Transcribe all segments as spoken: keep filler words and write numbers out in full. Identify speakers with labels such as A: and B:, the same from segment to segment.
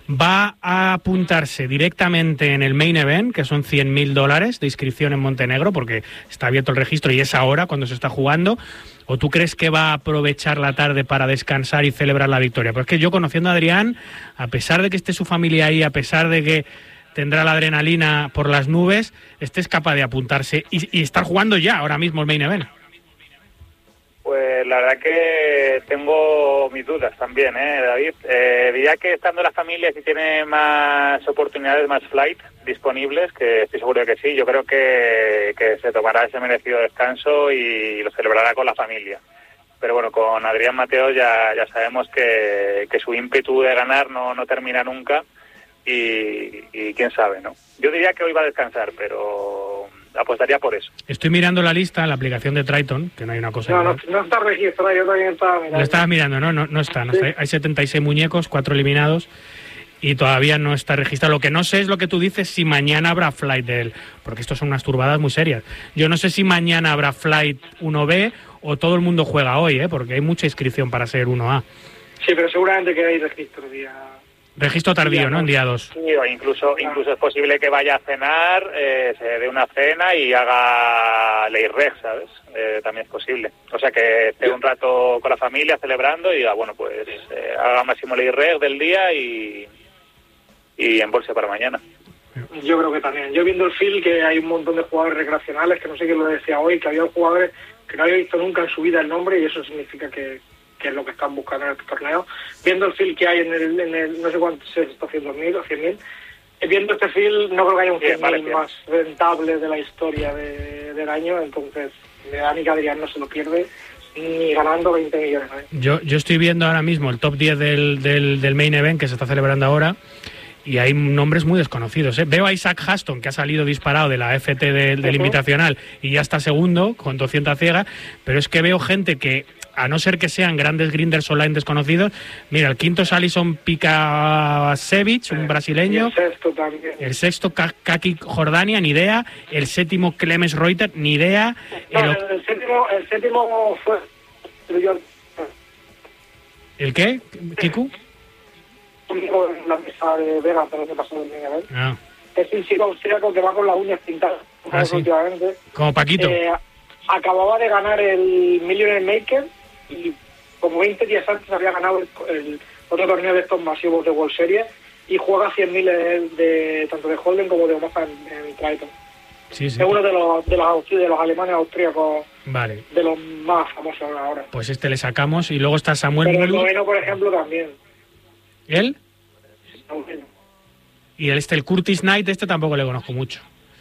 A: va a apuntarse directamente en el Main Event, que son cien mil dólares de inscripción en Montenegro, porque está abierto el registro y es ahora cuando se está jugando, o tú crees que va a aprovechar la tarde para descansar y celebrar la victoria? Porque es que yo, conociendo a Adrián, a pesar de que esté su familia ahí, a pesar de que tendrá la adrenalina por las nubes, este es capaz de apuntarse y, y estar jugando ya ahora mismo el Main Event.
B: Pues la verdad que tengo mis dudas también, ¿eh, David? Eh, diría que estando la familia, si tiene más oportunidades, más flight disponibles, que estoy seguro de que sí, yo creo que, que se tomará ese merecido descanso y lo celebrará con la familia. Pero bueno, con Adrián Mateo ya, ya sabemos que, que su ímpetu de ganar no, no termina nunca y, y quién sabe, ¿no? Yo diría que hoy va a descansar, pero apostaría por eso.
A: Estoy mirando la lista en la aplicación de Triton, que no hay una cosa...
C: No, no, no está registrado, yo también estaba mirando.
A: Lo estabas mirando, ¿no? No, no está. No
C: sí.
A: está. Hay setenta y seis muñecos, cuatro eliminados, y todavía no está registrado. Lo que no sé es lo que tú dices, si mañana habrá flight de él, porque esto son unas turbadas muy serias. Yo no sé si mañana habrá flight uno B o todo el mundo juega hoy, ¿eh? Porque hay mucha inscripción para ser uno A.
C: Sí, pero seguramente que hay registro día...
A: Registro tardío, día, ¿no? En día dos.
B: Sí, o incluso, incluso es posible que vaya a cenar, eh, se dé una cena y haga ley reg, ¿sabes? Eh, también es posible. O sea, que esté un rato con la familia celebrando y diga, bueno, pues eh, haga máximo ley reg del día y, y embolse para mañana.
C: Yo creo que también. Yo viendo el field que hay un montón de jugadores recreacionales, que no sé quién lo decía hoy, que había jugadores que no había visto nunca en su vida el nombre y eso significa que... que es lo que están buscando en este torneo, viendo el field que hay en el, en el no sé cuánto se está haciendo, mil o cien mil, viendo este field no creo que haya un cien mil más rentable de la historia de, del año, entonces me da ni que Adrián no se lo pierde ni ganando veinte millones. ¿eh?
A: Yo, yo estoy viendo ahora mismo el top diez del, del, del Main Event que se está celebrando ahora y hay nombres muy desconocidos. ¿eh? Veo a Isaac Haston, que ha salido disparado de la F T de, del uh-huh. Invitacional y ya está segundo con doscientas ciegas, pero es que veo gente que, a no ser que sean grandes grinders online desconocidos, mira, el quinto es Alison Pikasevich, un brasileño.
C: Y el sexto también.
A: El sexto, Kaki Jordania, ni idea. El séptimo, Clemens Reuter, ni idea.
C: No, el, el, séptimo, el séptimo fue...
A: ¿El qué, Kiku?
C: En la mesa de Vega, pero que pasó el día,
A: ah.
C: Es un chico austríaco que va con las uñas pintadas.
A: Ah, sí. Como Paquito.
C: Eh, acababa de ganar el Millionaire Maker y como veinte días antes había ganado el, el otro torneo de estos masivos de World Series y juega cien mil de, de tanto de Holden como de Omaha en, en Triton.
A: Sí, sí.
C: Es uno de los, de los de los alemanes austríacos,
A: vale,
C: de los más famosos ahora.
A: Pues este le sacamos y luego está Samuel
C: Pero el
A: Mulu.
C: noveno, por ejemplo, también.
A: ¿Él?
C: Noveno.
A: Y el, este, el Curtis Knight, este tampoco le conozco mucho.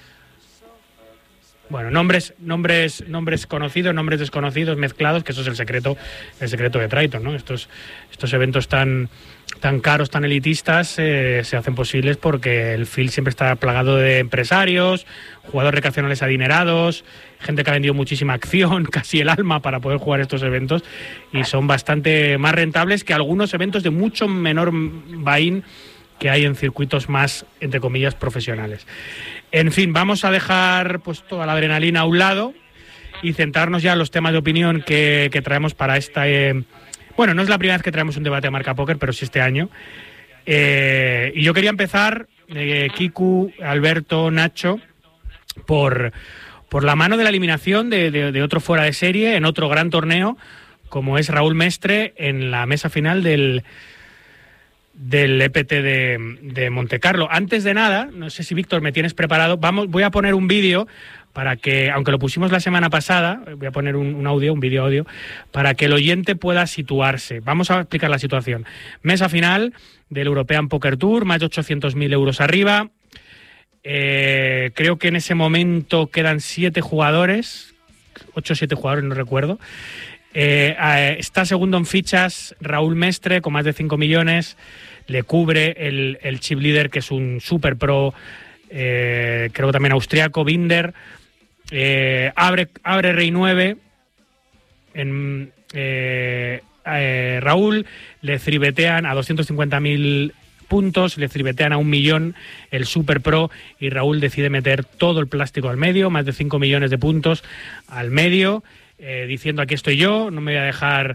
A: Bueno, nombres, nombres, nombres conocidos, nombres desconocidos, mezclados, que eso es el secreto, el secreto de Triton, ¿no? Estos, estos eventos tan, tan caros, tan elitistas, eh, se hacen posibles porque el field siempre está plagado de empresarios, jugadores recreacionales adinerados, gente que ha vendido muchísima acción, casi el alma para poder jugar estos eventos, y son bastante más rentables que algunos eventos de mucho menor buy-in que hay en circuitos más, entre comillas, profesionales. En fin, vamos a dejar pues toda la adrenalina a un lado y centrarnos ya en los temas de opinión que, que traemos para esta... Eh, bueno, no es la primera vez que traemos un debate a Marca Póker, pero sí este año. Eh, y yo quería empezar, eh, Kiku, Alberto, Nacho, por, por la mano de la eliminación de, de, de otro fuera de serie en otro gran torneo, como es Raúl Mestre en la mesa final del... del E P T de, de Montecarlo. Antes de nada, no sé si Víctor me tienes preparado, vamos, voy a poner un vídeo para que, aunque lo pusimos la semana pasada, voy a poner un, un audio, un vídeo audio, para que el oyente pueda situarse. Vamos a explicar la situación. Mesa final del European Poker Tour, más de ochocientos mil euros arriba. Eh, creo que en ese momento quedan siete jugadores, ocho o siete jugadores, no recuerdo. Eh, eh, está segundo en fichas Raúl Mestre con más de cinco millones, le cubre el, el chip leader, que es un super pro, eh, creo que también austriaco, Binder, eh, abre, abre rey nueve en eh, eh, Raúl, le tribetean a doscientos cincuenta mil puntos, le tribetean a un millón el super pro y Raúl decide meter todo el plástico al medio, más de cinco millones de puntos al medio. Eh, diciendo aquí estoy yo, no me voy a dejar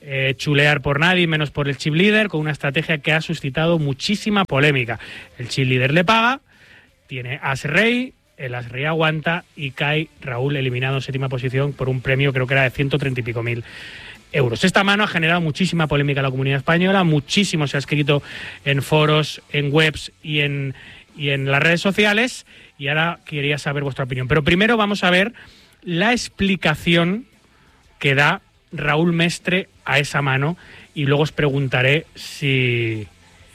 A: eh, chulear por nadie, menos por el chip líder, con una estrategia que ha suscitado muchísima polémica. El chip líder le paga, tiene as rey, el as rey aguanta y cae Raúl eliminado en séptima posición por un premio, creo que era de ciento treinta y pico mil euros. Esta mano ha generado muchísima polémica en la comunidad española, muchísimo se ha escrito en foros, en webs y en, y en las redes sociales, y ahora quería saber vuestra opinión. Pero primero vamos a ver la explicación que da Raúl Mestre a esa mano y luego os preguntaré si,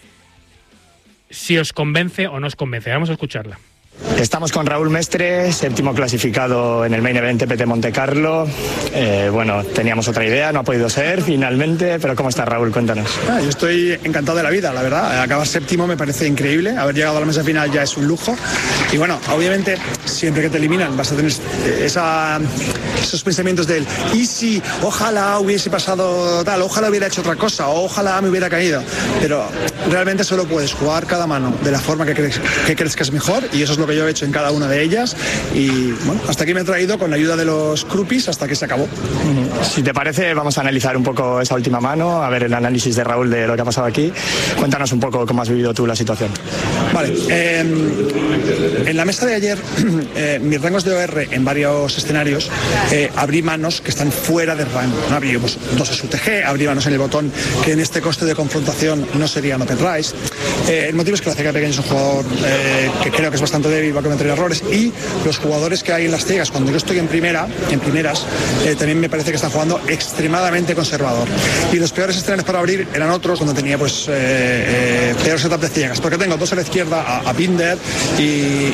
A: si os convence o no os convence. Vamos a escucharla.
D: Estamos con Raúl Mestre, séptimo clasificado en el Main Event T P T Monte Carlo. Eh, bueno, teníamos otra idea, no ha podido ser finalmente, pero ¿cómo estás, Raúl? Cuéntanos.
E: Ah, yo estoy encantado de la vida, la verdad. Acabar séptimo me parece increíble. Haber llegado a la mesa final ya es un lujo. Y bueno, obviamente, siempre que te eliminan vas a tener esa, esos pensamientos del y si, ojalá hubiese pasado tal, ojalá hubiera hecho otra cosa, ojalá me hubiera caído. Pero realmente solo puedes jugar cada mano de la forma que crees que, crees que es mejor, y eso es lo que yo he hecho en cada una de ellas. Y bueno, hasta aquí me he traído con la ayuda de los crupis hasta que se acabó.
D: Si te parece, vamos a analizar un poco esa última mano, a ver el análisis de Raúl de lo que ha pasado aquí. Cuéntanos un poco cómo has vivido tú la situación.
E: Vale, eh, en la mesa de ayer, eh, mis rangos de O R en varios escenarios, eh, abrí manos que están fuera de rango, ¿no? Abrí pues, dos S U T G, abrí manos en el botón que en este coste de confrontación no serían open rise. Eh, el motivo es que la C K Pequeño es un jugador eh, que creo que es bastante débil, va a cometer errores, y los jugadores que hay en las ciegas, cuando yo estoy en primera, en primeras, eh, también me parece que están jugando extremadamente conservador. Y los peores escenarios para abrir eran otros, donde tenía pues eh, eh, peor setup de ciegas, porque tengo dos a la izquierda, a, a Binder y,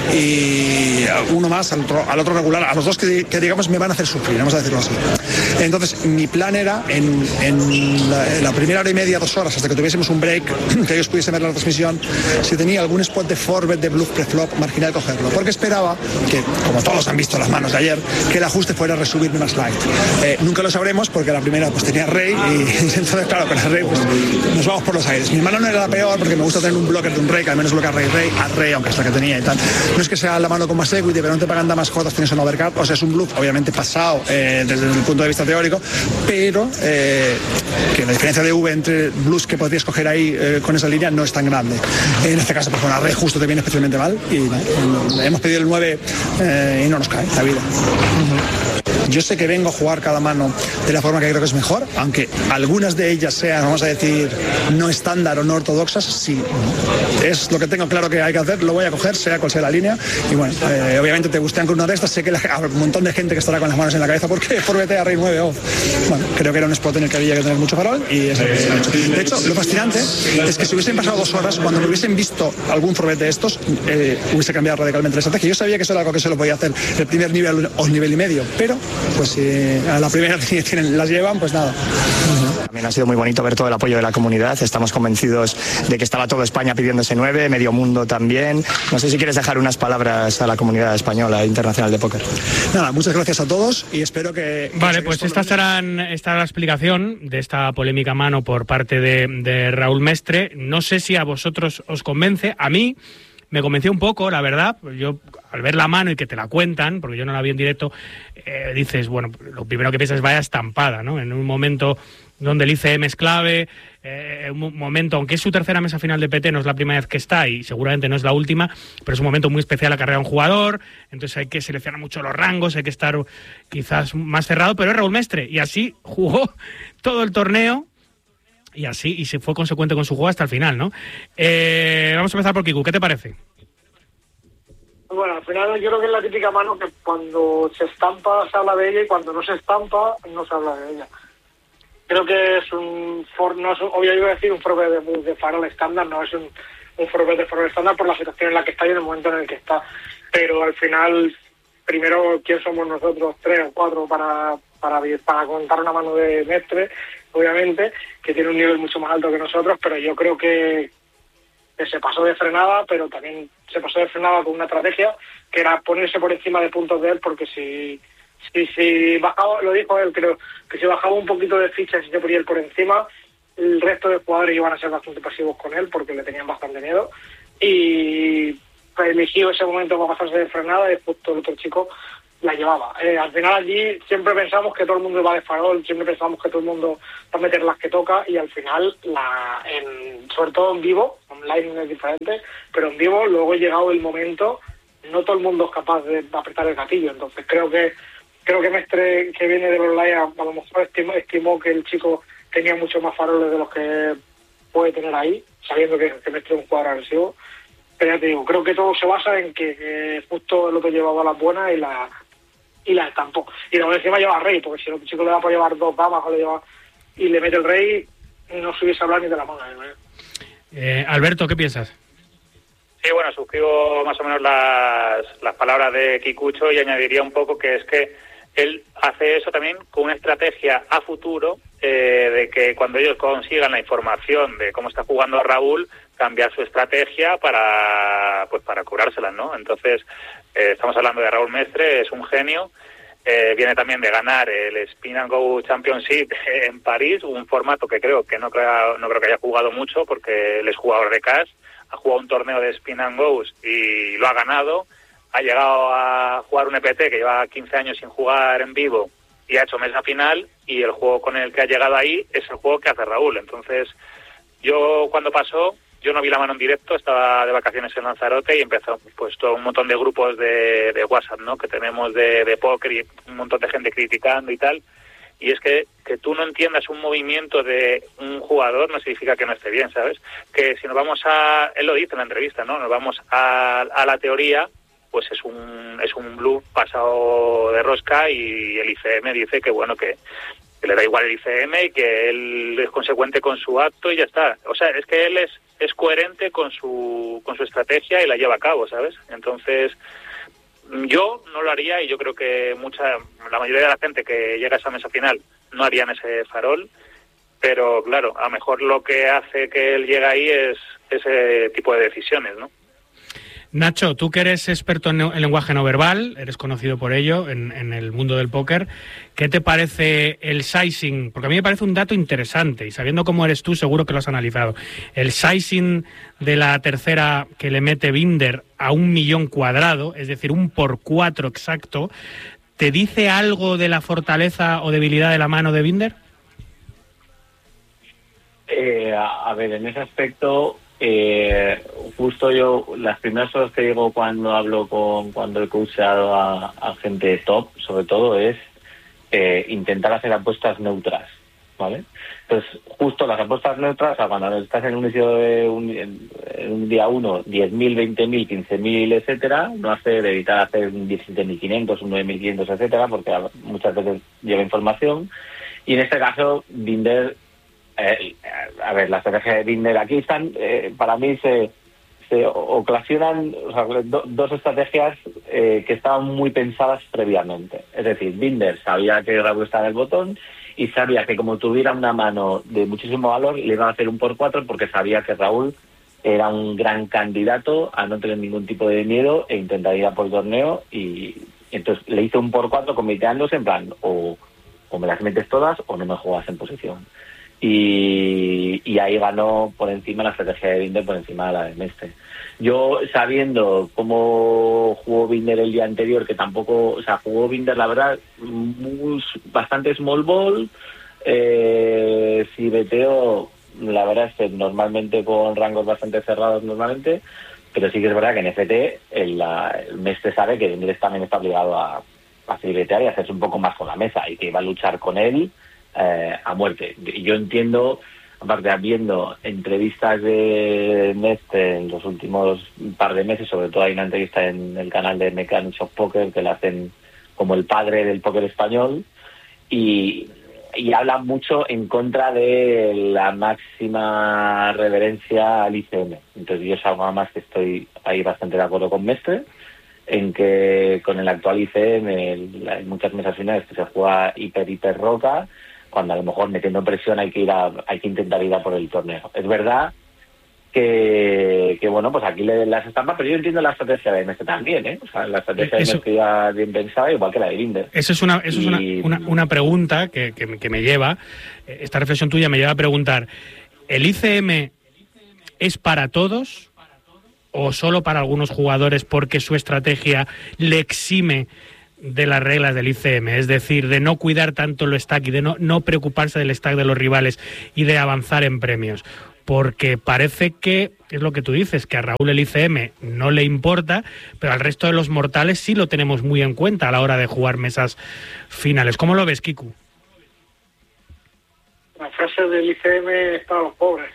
E: y uno más al otro, al otro regular, a los dos que, que digamos me van a hacer sufrir, vamos a decirlo así. Entonces mi plan era en, en, la, en la primera hora y media, dos horas, hasta que tuviésemos un break, que ellos pudiesen ver la transmisión, si tenía algún spot de forbet, de bluff, preflop, marginal, cogerlo, porque esperaba que, como todos han visto las manos de ayer, que el ajuste fuera a resubirme más light. Eh, nunca lo sabremos porque la primera pues tenía rey y, y entonces claro, con el rey pues nos vamos por los aires. Mi mano no era la peor porque me gusta tener un blocker de un rey que al menos bloquea rey, rey, a rey, aunque es la que tenía y tal. No es que sea la mano con más equity, pero no te pagan damas jotas, tienes un overcard, o sea, es un bluff obviamente pasado eh, desde el punto de vista teórico, pero eh, que la diferencia de V entre bluffs que podrías coger ahí eh, con esa línea no es tan grande. En este caso, pues con la rey justo te viene especialmente mal y ¿no? hemos pedido el nueve eh, y no nos cae la vida. Uh-huh. Yo sé que vengo a jugar cada mano de la forma que creo que es mejor, aunque algunas de ellas sean, vamos a decir, no estándar o no ortodoxas, sí. Es lo que tengo claro que hay que hacer, lo voy a coger, sea cual sea la línea. Y bueno, eh, obviamente te gustean con una de estas, sé que la, habrá un montón de gente que estará con las manos en la cabeza porque por B T a rey nueve off. Bueno, creo que era un spot en el que había que tener mucho farol y eso es lo que he hecho. De hecho, lo fascinante es que si hubiesen pasado dos horas, cuando me hubiesen visto algún forbet de estos, eh, hubiese cambiado radicalmente la estrategia. Yo sabía que eso era algo que se lo podía hacer el primer nivel o nivel y medio, pero pues si a la primera tienen, las llevan, pues nada.
D: También ha sido muy bonito ver todo el apoyo de la comunidad. Estamos convencidos de que estaba toda España pidiendo ese nueve, medio mundo también. No sé si quieres dejar unas palabras a la comunidad española e internacional de póker.
E: Nada, muchas gracias a todos y espero que... que
A: vale, pues esta será esta la explicación de esta polémica mano por parte de, de Raúl Mestre. No sé si a vosotros os convence. A mí me convenció un poco, la verdad. Yo, al ver la mano y que te la cuentan, porque yo no la vi en directo, eh, dices, bueno, lo primero que piensas es vaya estampada, ¿no? En un momento donde el I C M es clave, eh, un momento, aunque es su tercera mesa final de P T, no es la primera vez que está y seguramente no es la última, pero es un momento muy especial la carrera de un jugador, entonces hay que seleccionar mucho los rangos, hay que estar quizás más cerrado, pero es Raúl Mestre, y así jugó todo el torneo, y así, y se fue consecuente con su juego hasta el final, ¿no? Eh, vamos a empezar por Kiku, ¿qué te parece?
C: Bueno, al final yo creo que es la típica mano que cuando se estampa se habla de ella y cuando no se estampa no se habla de ella. Creo que es un, for, no es un obvio iba a decir un forbet de, de farol estándar, no es un, un forbet de farol estándar por la situación en la que está y en el momento en el que está. Pero al final, primero, ¿quién somos nosotros? Tres o cuatro para, para, para contar una mano de Mestre, obviamente, que tiene un nivel mucho más alto que nosotros, pero yo creo que, que se pasó de frenada, pero también se pasó de frenada con una estrategia que era ponerse por encima de puntos de él, porque si... Si, si bajaba, lo dijo él, creo, que si bajaba un poquito de fichas y se ponía él por encima, el resto de jugadores iban a ser bastante pasivos con él porque le tenían bastante miedo. Y eligió ese momento para pasarse de frenada y justo el otro chico la llevaba. Eh, al final allí siempre pensamos que todo el mundo va de farol, siempre pensamos que todo el mundo va a meter las que toca y al final, la en, sobre todo en vivo, online es diferente, pero en vivo luego ha llegado el momento, no todo el mundo es capaz de apretar el gatillo, entonces creo que creo que Mestre, que viene del online, a, a lo mejor estimó, estimó que el chico tenía mucho más faroles de los que puede tener ahí, sabiendo que, que Mestre es un jugador agresivo, pero ya te digo, creo que todo se basa en que, que justo el otro llevaba las buenas y la y la estampó. Y luego encima lleva rey, porque si el chico le da por llevar dos damas o le lleva y le mete el rey, no se hubiese hablado ni de la mano. ¿eh?
A: Eh, Alberto, ¿qué piensas?
B: Sí, bueno, suscribo más o menos las, las palabras de Kikucho y añadiría un poco que es que él hace eso también con una estrategia a futuro eh, de que cuando ellos consigan la información de cómo está jugando Raúl, cambiar su estrategia para pues para curárselas, ¿no? Entonces, eh, estamos hablando de Raúl Mestre, es un genio, eh, viene también de ganar el Spin and Go Championship en París, un formato que creo que no creo, no creo que haya jugado mucho porque él es jugador de cash, ha jugado un torneo de Spin and Goes y lo ha ganado, ha llegado a jugar un E P T que lleva quince años sin jugar en vivo y ha hecho mesa final y el juego con el que ha llegado ahí es el juego que hace Raúl. Entonces, yo cuando pasó, yo no vi la mano en directo, estaba de vacaciones en Lanzarote y empezó pues todo un montón de grupos de, de WhatsApp, ¿no? Que tenemos de, de póker y un montón de gente criticando y tal. Y es que, que tú no entiendas un movimiento de un jugador no significa que no esté bien, ¿sabes? Que si nos vamos a... Él lo dice en la entrevista, ¿no? Nos vamos a, a la teoría, pues es un es un bluff pasado de rosca y el I C M dice que, bueno, que, que le da igual el I C M y que él es consecuente con su acto y ya está. O sea, es que él es es coherente con su con su estrategia y la lleva a cabo, ¿sabes? Entonces, yo no lo haría y yo creo que mucha la mayoría de la gente que llega a esa mesa final no harían ese farol, pero claro, a lo mejor lo que hace que él llegue ahí es ese tipo de decisiones, ¿no?
A: Nacho, tú que eres experto en, en lenguaje no verbal, eres conocido por ello en, en el mundo del póker, ¿qué te parece el sizing? Porque a mí me parece un dato interesante y sabiendo cómo eres tú seguro que lo has analizado. El sizing de la tercera que le mete Binder a un millón cuadrado, es decir, un por cuatro exacto, ¿te dice algo de la fortaleza o debilidad de la mano de Binder?
F: Eh, a, a ver, en ese aspecto... Eh, justo yo las primeras cosas que digo cuando hablo con cuando he coachado a, a gente top sobre todo es eh, intentar hacer apuestas neutras, ¿vale? Entonces justo las apuestas neutras, o sea, cuando estás en un inicio de un, en, en un día uno, diez mil, veinte mil, quince mil, etcétera, no hacer, evitar hacer un diecisiete mil quinientos, un nueve mil quinientos, etcétera, porque muchas veces lleva información y en este caso Binder Eh, a ver, la estrategia de Binder aquí están, eh, para mí se, se ocasionan o sea, do, dos estrategias eh, que estaban muy pensadas previamente. Es decir, Binder sabía que Raúl estaba en el botón y sabía que como tuviera una mano de muchísimo valor le iba a hacer un por cuatro porque sabía que Raúl era un gran candidato a no tener ningún tipo de miedo e intentar ir a por el torneo y, y entonces le hizo un por cuatro comiteándose en plan o, o me las metes todas o no me juegas en posición. Y, y ahí ganó por encima la estrategia de Binder por encima de la de Mestre. Yo, sabiendo cómo jugó Binder el día anterior, que tampoco, o sea, jugó Binder, la verdad, muy, bastante small ball, eh, si beteo, la verdad es que normalmente con rangos bastante cerrados normalmente, pero sí que es verdad que en F T el, la, el Mestre sabe que Binder también está obligado a, a cibetear y a hacerse un poco más con la mesa y que iba a luchar con él Eh, a muerte. Y yo entiendo, aparte viendo entrevistas de Mestre en los últimos par de meses, sobre todo hay una entrevista en el canal de Mechanics of Poker que le hacen como el padre del póker español y, y hablan mucho en contra de la máxima reverencia al I C M. Entonces yo es algo más que estoy ahí bastante de acuerdo con Mestre en que con el actual I C M en muchas mesas finales que se juega hiper hiper roca, cuando a lo mejor metiendo presión hay que ir a, hay que intentar ir a por el torneo. Es verdad que, que bueno, pues aquí le las estampas, pero yo entiendo la estrategia de Mestre también, ¿eh? O sea, la estrategia eso, de Mestre ya bien pensada, igual que la de Binder.
A: Eso es una, eso y... es una, una, una pregunta que, que, que me lleva, esta reflexión tuya me lleva a preguntar, ¿el I C M es para todos o solo para algunos jugadores porque su estrategia le exime de las reglas del I C M, es decir, de no cuidar tanto el stack y de no, no preocuparse del stack de los rivales y de avanzar en premios. Porque parece que, es lo que tú dices, que a Raúl el I C M no le importa, pero al resto de los mortales sí lo tenemos muy en cuenta a la hora de jugar mesas finales. ¿Cómo lo ves, Kiku?
C: La frase del I C M es para los pobres.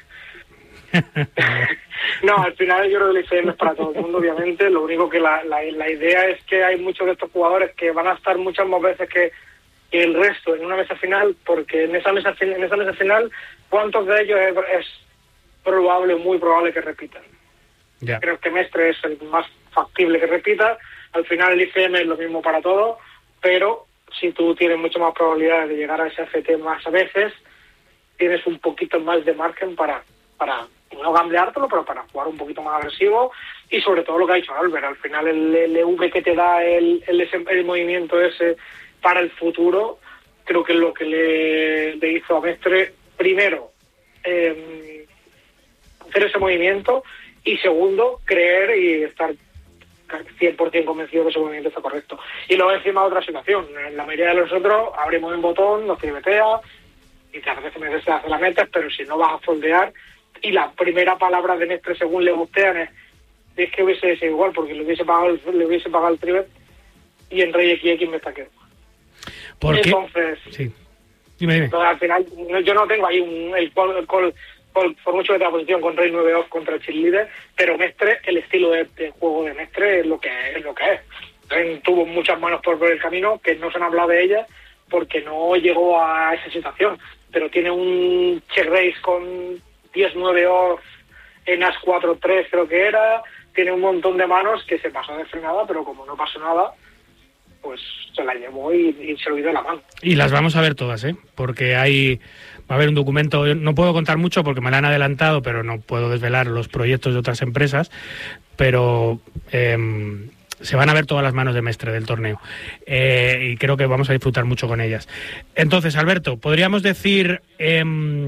C: No, al final yo creo que el I C M es para todo el mundo, obviamente. Lo único que la, la, la idea es que hay muchos de estos jugadores que van a estar muchas más veces que, que el resto en una mesa final, porque en esa mesa, en esa mesa final, ¿cuántos de ellos es, es probable, muy probable que repitan? Yeah. Creo que Mestre es el más factible que repita. Al final el I C M es lo mismo para todos, pero si tú tienes mucho más probabilidades de llegar a ese F T más a veces, tienes un poquito más de margen para, para no gambleártelo, pero para jugar un poquito más agresivo. Y sobre todo lo que ha dicho Albert, al final el L V que te da el, el, el movimiento ese para el futuro, creo que es lo que le, le hizo a Mestre, primero, eh, hacer ese movimiento, y segundo, creer y estar cien por ciento convencido que ese movimiento está correcto. Y luego encima otra situación, en la mayoría de nosotros abrimos un botón, nos tribetea y te hace veces hace la metes, pero si no vas a foldear, y la primera palabra de Mestre según le gustean es, es que hubiese sido igual, porque le hubiese pagado el, le hubiese pagado el tribet y en Rey X X me estaqueo.
A: ¿Por qué?
C: Entonces,
A: sí. Dime, dime.
C: Entonces, al final yo no tengo ahí un, el call, el call por, por mucho que tenga posición con Rey nueve off contra el cheerleader, pero Mestre, el estilo de, de juego de Mestre es lo que es, lo que es. Entonces, tuvo muchas manos por ver el camino que no se han hablado de ellas porque no llegó a esa situación, pero tiene un check race con diez nueve off en as cuatro tres creo que era, tiene un montón de manos que se pasó de frenada, pero como no pasó nada, pues se la llevó y, y se olvidó la mano.
A: Y las vamos a ver todas, ¿eh? Porque hay... va a haber un documento, no puedo contar mucho porque me lo han adelantado, pero no puedo desvelar los proyectos de otras empresas, pero eh, se van a ver todas las manos de Mestre del torneo, eh, y creo que vamos a disfrutar mucho con ellas. Entonces, Alberto, podríamos decir, eh,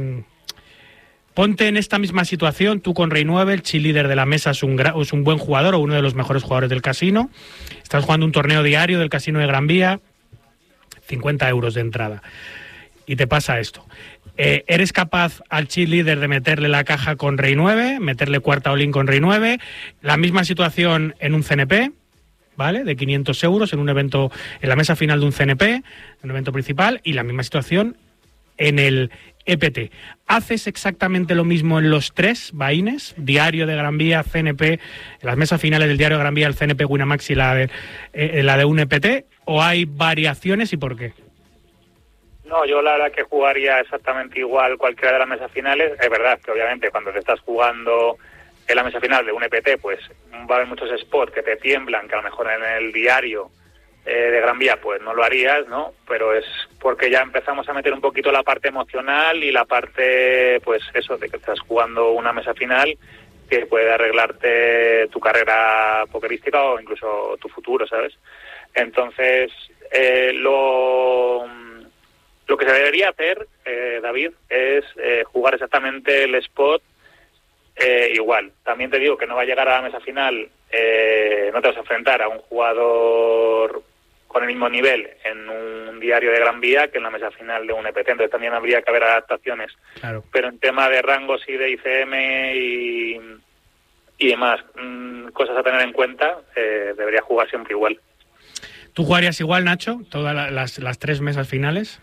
A: ponte en esta misma situación, tú con Rey nueve, el cheerleader de la mesa es un, es un buen jugador o uno de los mejores jugadores del casino, estás jugando un torneo diario del casino de Gran Vía, cincuenta euros de entrada, y te pasa esto. Eh, ¿Eres capaz al cheerleader de meterle la caja con Rey nueve, meterle cuarta all-in con Rey nueve, la misma situación en un C N P, ¿vale? De quinientos euros en un evento, en la mesa final de un C N P, en un evento principal, y la misma situación en el E P T. ¿Haces exactamente lo mismo en los tres vaines? Diario de Gran Vía, C N P, en las mesas finales del Diario de Gran Vía, el C N P Winamax y la de, eh, la de un E P T, ¿o hay variaciones y por qué?
B: No, yo la verdad que jugaría exactamente igual cualquiera de las mesas finales. Es verdad que obviamente cuando te estás jugando en la mesa final de un E P T, pues va a haber muchos spots que te tiemblan, que a lo mejor en el diario eh, de Gran Vía pues no lo harías, ¿no? Pero es porque ya empezamos a meter un poquito la parte emocional y la parte, pues eso, de que estás jugando una mesa final que puede arreglarte tu carrera pokerística o incluso tu futuro, ¿sabes? Entonces, eh, lo... Lo que se debería hacer, eh, David, es eh, jugar exactamente el spot eh, igual. También te digo que no va a llegar a la mesa final, eh, no te vas a enfrentar a un jugador con el mismo nivel en un diario de Gran Vía que en la mesa final de un E P T, entonces también habría que haber adaptaciones.
A: Claro. Pero
B: en tema de rangos y de I C M y, y demás, mmm, cosas a tener en cuenta, eh, debería jugar siempre igual.
A: ¿Tú jugarías igual, Nacho, todas las, las tres mesas finales?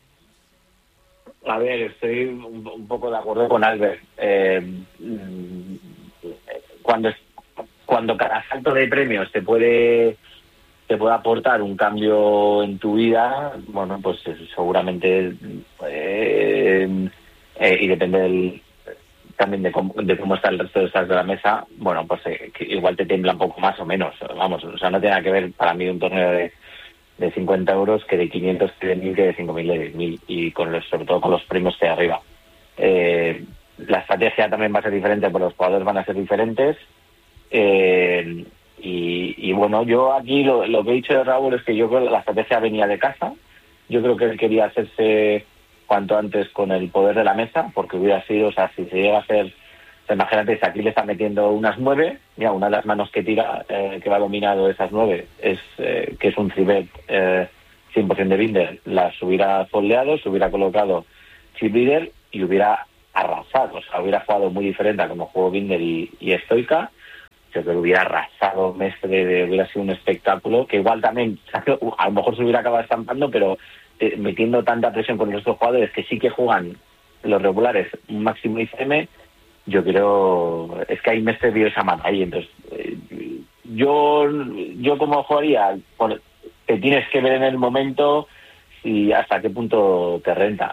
F: A ver, estoy un, un poco de acuerdo con Albert. Eh, cuando cuando cada salto de premios te puede te puede aportar un cambio en tu vida, bueno, pues seguramente eh, eh, y depende del, también de cómo, de cómo está el resto de stars de la mesa, bueno, pues eh, igual te tiembla un poco más o menos, vamos, o sea, no tiene nada que ver para mí un torneo de de cincuenta euros que de quinientos, que de mil, que de cinco mil, de diez mil, y con los, sobre todo con los premios de arriba. Eh, la estrategia también va a ser diferente, porque los jugadores van a ser diferentes, eh, y, y bueno, yo aquí lo, lo que he dicho de Raúl es que yo creo que la estrategia venía de casa, yo creo que él quería hacerse cuanto antes con el poder de la mesa, porque hubiera sido, o sea, si se llega a hacer, o sea, imagínate, si aquí le está metiendo unas nueve, mira, una de las manos que tira, eh, que va dominado de esas nueve, es eh, que es un three-bet eh, cien por ciento de Binder, las hubiera foldeado, se hubiera colocado chip leader y hubiera arrasado, o sea, hubiera jugado muy diferente a como jugó Binder y, y Stoica. Yo creo que hubiera arrasado Mestre, de, hubiera sido un espectáculo, que igual también, a lo mejor se hubiera acabado estampando, pero eh, metiendo tanta presión con los dos jugadores que sí que juegan los regulares un máximo I C M, yo creo, es que hay Mestre vio esa mano ahí, entonces eh, yo yo como jugaría, bueno, te tienes que ver en el momento y hasta qué punto te renta,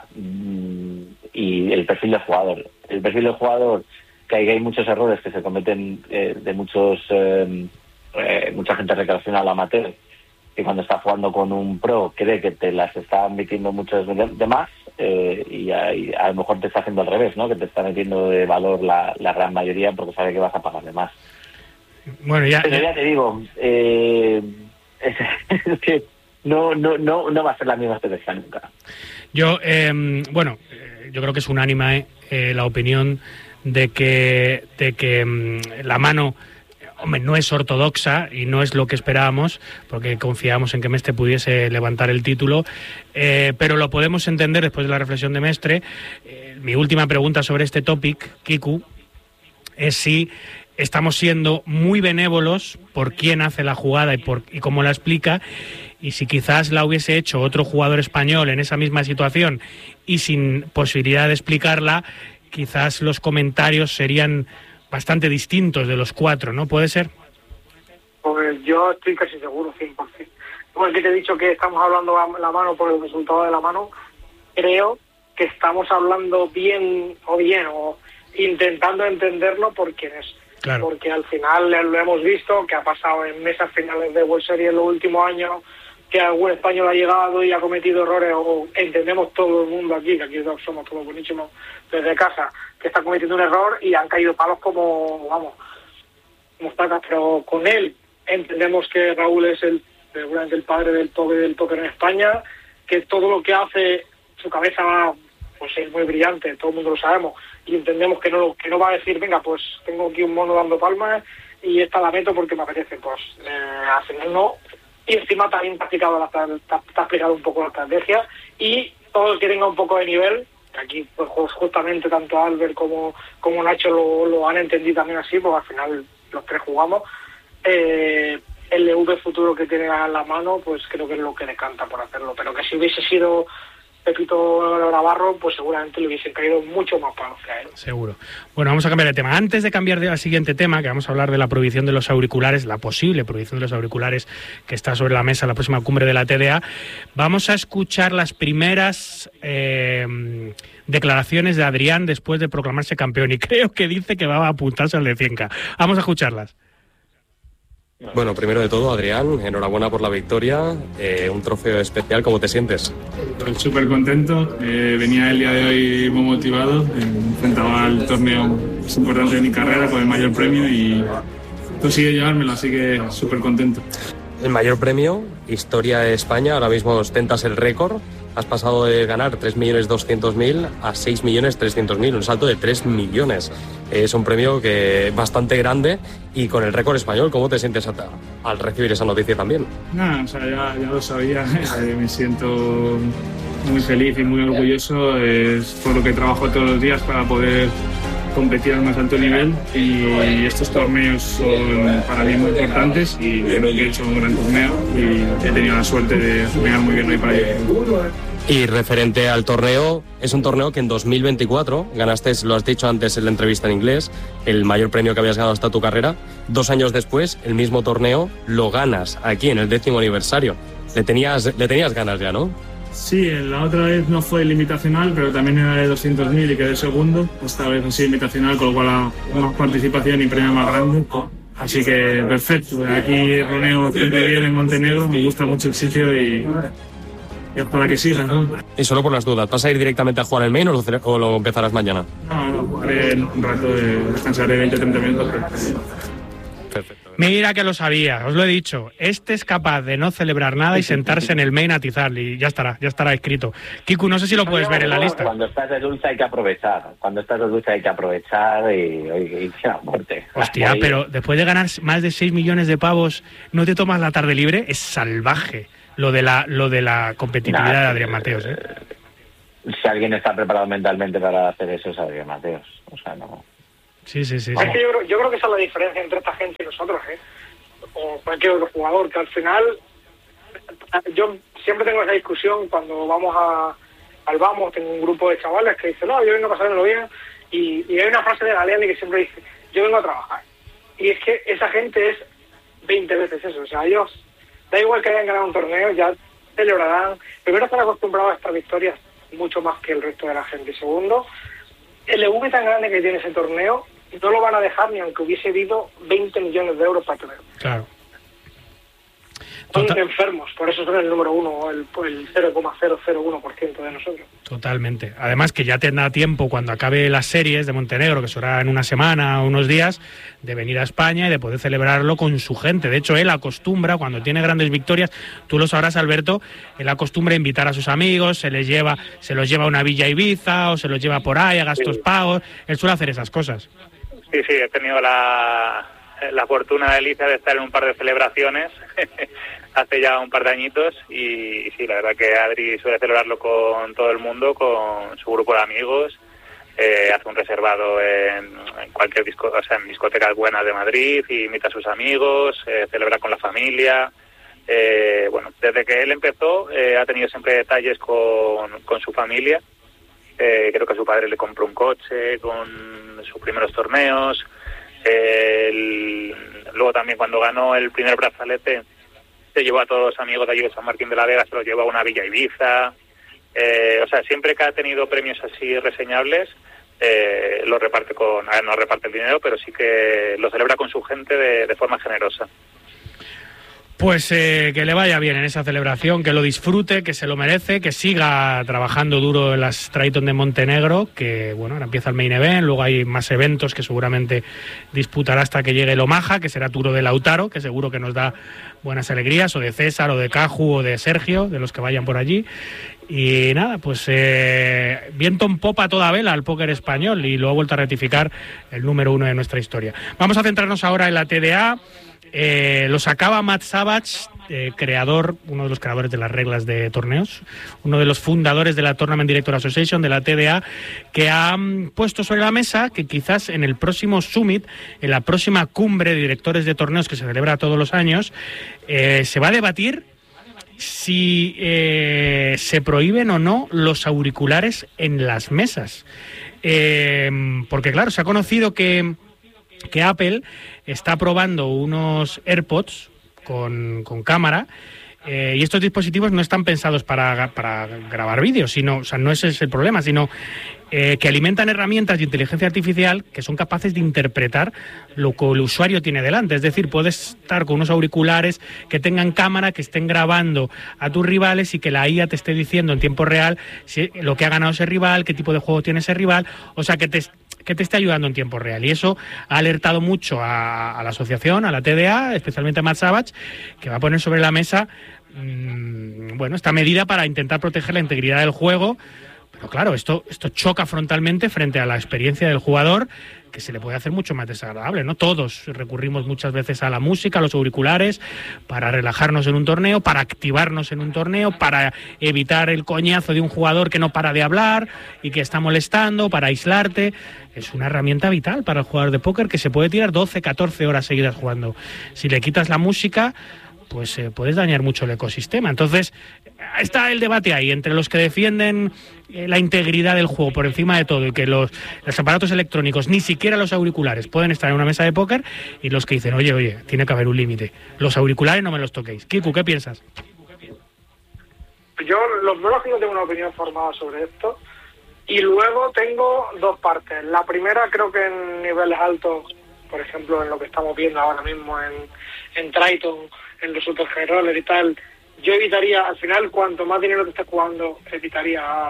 F: y el perfil del jugador, el perfil del jugador, que hay, hay muchos errores que se cometen eh, de muchos eh, eh, mucha gente recreacional amateur, que cuando está jugando con un pro cree que te las está metiendo muchos de más, eh, y, a, y a lo mejor te está haciendo al revés, ¿no? Que te está metiendo de valor la, la gran mayoría porque sabe que vas a pagar de más.
A: Bueno, ya,
F: pero ya te digo, eh, es, es que no, no, no, no va a ser la misma estrategia nunca.
A: Yo, eh, bueno, yo creo que es unánime eh, la opinión de que, de que um, la mano, hombre, no es ortodoxa y no es lo que esperábamos, porque confiábamos en que Mestre pudiese levantar el título, eh, pero lo podemos entender después de la reflexión de Mestre. Eh, mi última pregunta sobre este topic, Kiku, es si estamos siendo muy benévolos por quién hace la jugada y, por, y cómo la explica, y si quizás la hubiese hecho otro jugador español en esa misma situación y sin posibilidad de explicarla, quizás los comentarios serían bastante distintos de los cuatro, ¿no? ¿Puede ser?
C: Pues yo estoy casi seguro, cien por ciento. Igual que te he dicho que estamos hablando la mano por el resultado de la mano, creo que estamos hablando bien o bien, o intentando entenderlo por quién es.
A: Claro.
C: Porque al final lo hemos visto, que ha pasado en mesas finales de World Series en los últimos años, que algún español ha llegado y ha cometido errores, o entendemos todo el mundo aquí, que aquí somos todos buenísimos desde casa, que está cometiendo un error y han caído palos como, vamos, como estacas, pero con él entendemos que Raúl es el seguramente el padre del póker del póker en España, que todo lo que hace, su cabeza va, pues es muy brillante, todo el mundo lo sabemos, y entendemos que no que no va a decir, venga, pues tengo aquí un mono dando palmas y esta la meto porque me apetece, pues eh, al final no. Y encima también está explicado, la, está, está explicado un poco la estrategia, y todo el que tenga un poco de nivel, aquí pues justamente tanto Albert como, como Nacho lo, lo han entendido también así, porque al final los tres jugamos, eh, el L V futuro que tiene a la mano, pues creo que es lo que le canta por hacerlo, pero que si hubiese sido Pepito Navarro, pues seguramente le hubiesen caído mucho más palos que a él.
A: Seguro. Bueno, vamos a cambiar de tema. Antes de cambiar de al siguiente tema, que vamos a hablar de la prohibición de los auriculares, la posible prohibición de los auriculares que está sobre la mesa en la próxima cumbre de la T D A, vamos a escuchar las primeras eh, declaraciones de Adrián después de proclamarse campeón, y creo que dice que va a apuntarse al de cien K. Vamos a escucharlas.
G: Bueno, primero de todo, Adrián, enhorabuena por la victoria, eh, un trofeo especial, ¿cómo te sientes?
H: Pues súper contento, eh, venía el día de hoy muy motivado, eh, enfrentaba al torneo más importante de mi carrera con el mayor premio y consigue llevármelo, así que súper contento.
G: El mayor premio, historia de España, ahora mismo ostentas el récord, has pasado de ganar tres millones doscientos mil a seis millones trescientos mil, un salto de tres millones. Es un premio que bastante grande, y con el récord español, ¿cómo te sientes a, al recibir esa noticia también?
H: Nada, o sea, ya, ya lo sabía, eh, me siento muy feliz y muy orgulloso, es por lo que trabajo todos los días para poder competir al más alto nivel, y estos torneos son para mí muy importantes y creo que he hecho un gran torneo y he tenido la suerte de jugar muy bien hoy para ello.
G: Y referente al torneo, es un torneo que en dos mil veinticuatro ganaste, lo has dicho antes en la entrevista en inglés, el mayor premio que habías ganado hasta tu carrera. Dos años después, el mismo torneo lo ganas aquí en el décimo aniversario. Le tenías, le tenías ganas ya, ¿no?
H: Sí, la otra vez no fue el invitacional, pero también era de doscientos mil y quedé segundo. Esta vez no sí invitacional, con lo cual más participación y premio más grande. Así que perfecto. Aquí roneo siempre bien en Montenegro, me gusta mucho el sitio y... y ojalá que siga, ¿no?
G: Y solo por las dudas, ¿vas a ir directamente a jugar el main o lo, o lo empezarás mañana?
H: No, no, jugaré en un rato, de, descansaré veinte a treinta minutos. Pero...
G: Perfecto.
A: Mira que lo sabía, os lo he dicho. Este es capaz de no celebrar nada y sentarse en el main a tizar, y ya estará, ya estará escrito. Kiku, no sé si lo puedes ver en la lista.
F: Cuando estás de dulce hay que aprovechar. Cuando estás de dulce hay que aprovechar y, y, y a muerte.
A: Hostia,
F: Ahí.
A: pero después de ganar más de seis millones de pavos, ¿no te tomas la tarde libre? Es salvaje lo de la, lo de la competitividad nah, de Adrián Mateos, ¿eh?
F: Si alguien está preparado mentalmente para hacer eso es Adrián Mateos. O sea, no...
A: Sí, sí, sí.
C: Es
A: sí.
C: que yo, creo, yo creo que esa es la diferencia entre esta gente y nosotros, ¿eh? O cualquier otro jugador, que al final yo siempre tengo esa discusión cuando vamos a, al Vamos, tengo un grupo de chavales que dicen, no, yo vengo a pasármelo bien, y, y hay una frase de Galeani que siempre dice, yo vengo a trabajar. Y es que esa gente es veinte veces eso, o sea, ellos, da igual que hayan ganado un torneo, ya celebrarán. Primero, están acostumbrados a estas victorias mucho más que el resto de la gente. Y segundo, el E V tan grande que tiene ese torneo, no lo van a dejar ni aunque hubiese habido veinte millones de euros para tenerlo.
A: Claro.
C: Son
A: Total...
C: enfermos, por eso son el número uno, el, el cero coma cero cero uno por ciento de nosotros.
A: Totalmente. Además que ya tendrá tiempo cuando acabe las series de Montenegro, que será en una semana o unos días, de venir a España y de poder celebrarlo con su gente. De hecho, él acostumbra, cuando tiene grandes victorias, tú lo sabrás, Alberto, él acostumbra a invitar a sus amigos, se les lleva, se los lleva a una villa Ibiza o se los lleva por ahí a gastos sí. pagos. Él suele hacer esas cosas.
B: Sí, sí, he tenido la, la fortuna de Alicia de estar en un par de celebraciones hace ya un par de añitos y, y sí, la verdad que Adri suele celebrarlo con todo el mundo, con su grupo de amigos, eh, hace un reservado en, en cualquier disco, o sea, en discotecas buenas de Madrid, y invita a sus amigos, eh, celebra con la familia. Eh, bueno, desde que él empezó eh, ha tenido siempre detalles con, con su familia. Eh, creo que a su padre le compró un coche con sus primeros torneos. Eh, el, luego también cuando ganó el primer brazalete se llevó a todos los amigos de allí de San Martín de la Vega, se los llevó a una villa Ibiza. Eh, o sea, siempre que ha tenido premios así reseñables, eh, lo reparte con, a ver, no reparte el dinero, pero sí que lo celebra con su gente de, de forma generosa.
A: Pues eh, que le vaya bien en esa celebración, que lo disfrute, que se lo merece, que siga trabajando duro en las Triton de Montenegro, que bueno, ahora empieza el main event, luego hay más eventos que seguramente disputará hasta que llegue el Omaha, que será Tour de Lautaro, que seguro que nos da buenas alegrías, o de César, o de Caju, o de Sergio, de los que vayan por allí. Y nada, pues eh, viento en popa toda vela al póker español, y lo ha vuelto a rectificar el número uno de nuestra historia. Vamos a centrarnos ahora en la T D A. Eh, lo sacaba Matt Savage, eh, creador, uno de los creadores de las reglas de torneos, uno de los fundadores de la Tournament Director Association, de la T D A, que ha um, puesto sobre la mesa que quizás en el próximo Summit, en la próxima cumbre de directores de torneos que se celebra todos los años, eh, se va a debatir si eh, se prohíben o no los auriculares en las mesas. Eh, porque claro, se ha conocido que, que Apple está probando unos AirPods con, con cámara, eh, y estos dispositivos no están pensados para, para grabar vídeos, sino, o sea, no ese es el problema, sino eh, que alimentan herramientas de inteligencia artificial que son capaces de interpretar lo que el usuario tiene delante. Es decir, puedes estar con unos auriculares que tengan cámara, que estén grabando a tus rivales y que la I A te esté diciendo en tiempo real si, lo que ha ganado ese rival, qué tipo de juego tiene ese rival, o sea, que te que te esté ayudando en tiempo real. Y eso ha alertado mucho a, a la asociación, a la T D A, especialmente a Matt Savage, que va a poner sobre la mesa mmm, bueno, esta medida para intentar proteger la integridad del juego. Pero claro, esto, esto choca frontalmente frente a la experiencia del jugador, que se le puede hacer mucho más desagradable, ¿no? Todos recurrimos muchas veces a la música, a los auriculares, para relajarnos en un torneo, para activarnos en un torneo, para evitar el coñazo de un jugador que no para de hablar y que está molestando, para aislarte. Es una herramienta vital para el jugador de póker, que se puede tirar doce, catorce horas seguidas jugando. Si le quitas la música, pues eh, puedes dañar mucho el ecosistema. Entonces, está el debate ahí entre los que defienden eh, la integridad del juego por encima de todo, y que los, los aparatos electrónicos, ni siquiera los auriculares, pueden estar en una mesa de póker, y los que dicen, oye, oye, tiene que haber un límite. Los auriculares no me los toquéis. Kiku, ¿qué piensas?
C: Yo, los biólogos, tengo una opinión formada sobre esto, y luego tengo dos partes. La primera, creo que en niveles altos, por ejemplo, en lo que estamos viendo ahora mismo en, en Triton, en los Super High Roller y tal, yo evitaría, al final, cuanto más dinero te estés jugando, evitaría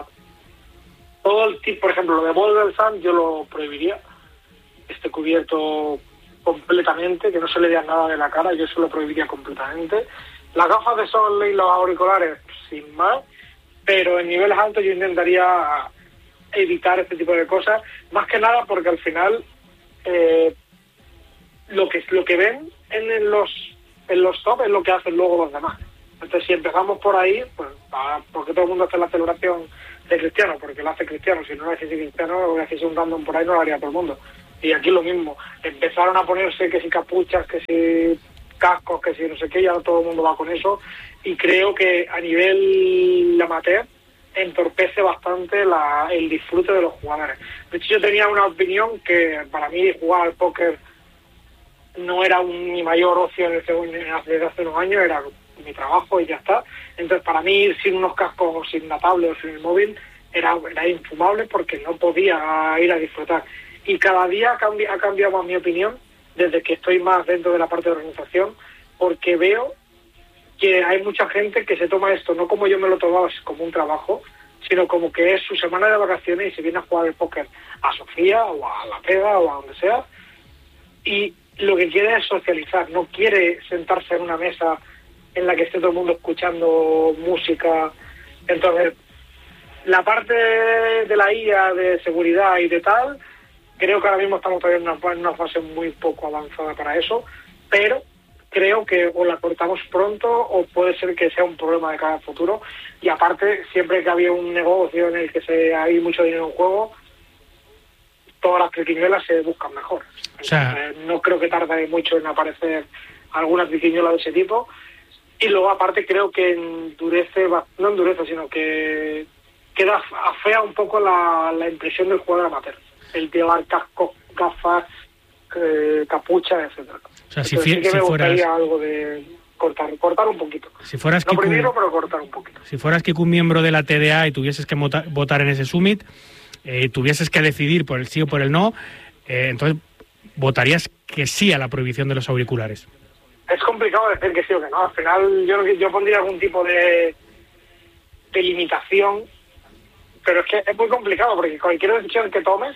C: todo el tipo, por ejemplo, lo de Ball del Sun, yo lo prohibiría. Este cubierto completamente, que no se le vea nada de la cara, yo eso lo prohibiría completamente. Las gafas de sol y los auriculares, sin más, pero en niveles altos yo intentaría evitar este tipo de cosas, más que nada porque al final eh, lo que lo que ven en los en los top es lo que hacen luego los demás. Entonces si empezamos por ahí, pues para, porque todo el mundo hace la celebración de Cristiano, porque lo hace Cristiano, si no lo hace Cristiano, lo hace un random por ahí, no lo haría todo el mundo. Y aquí lo mismo, empezaron a ponerse que si capuchas, que si cascos, que si no sé qué, ya todo el mundo va con eso, y creo que a nivel amateur entorpece bastante la, el disfrute de los jugadores. De hecho, yo tenía una opinión que para mí jugar al póker no era un, mi mayor ocio desde hace, hace unos años, era mi trabajo y ya está. Entonces, para mí ir sin unos cascos, sin la tablet o sin el móvil, era, era infumable porque no podía ir a disfrutar. Y cada día ha, cambi- ha cambiado más mi opinión desde que estoy más dentro de la parte de organización, porque veo que hay mucha gente que se toma esto no como yo me lo tomaba, como un trabajo, sino como que es su semana de vacaciones y se viene a jugar el póker a Sofía o a La Pega o a donde sea, y lo que quiere es socializar, no quiere sentarse en una mesa en la que esté todo el mundo escuchando música. Entonces, la parte de la I A, de seguridad y de tal, creo que ahora mismo estamos todavía en una, en una fase muy poco avanzada para eso, pero creo que o la cortamos pronto o puede ser que sea un problema de cara al futuro. Y aparte, siempre que había un negocio en el que se hay mucho dinero en juego, todas las triquiñuelas se buscan mejor. O sea, Entonces, no creo que tarde mucho en aparecer alguna triquiñuela de ese tipo. Y luego, aparte, creo que endurece, no endurece, sino que queda afea un poco la, la impresión del jugador amateur. El llevar cascos, gafas, eh, capucha, etcétera.
A: O sea, si,
C: Entonces, sí que
A: si
C: me
A: fueras
C: gustaría algo de cortar, cortar un poquito.
A: Si fueras
C: no
A: Kiku,
C: primero, pero cortar un poquito.
A: Si fueras Kiku miembro de la T D A y tuvieses que vota, votar en ese summit, eh, tuvieses que decidir por el sí o por el no, eh, entonces votarías que sí a la prohibición de los auriculares.
C: Es complicado decir que sí o que no. Al final yo yo pondría algún tipo de, de limitación, pero es que es muy complicado porque cualquier decisión que tomes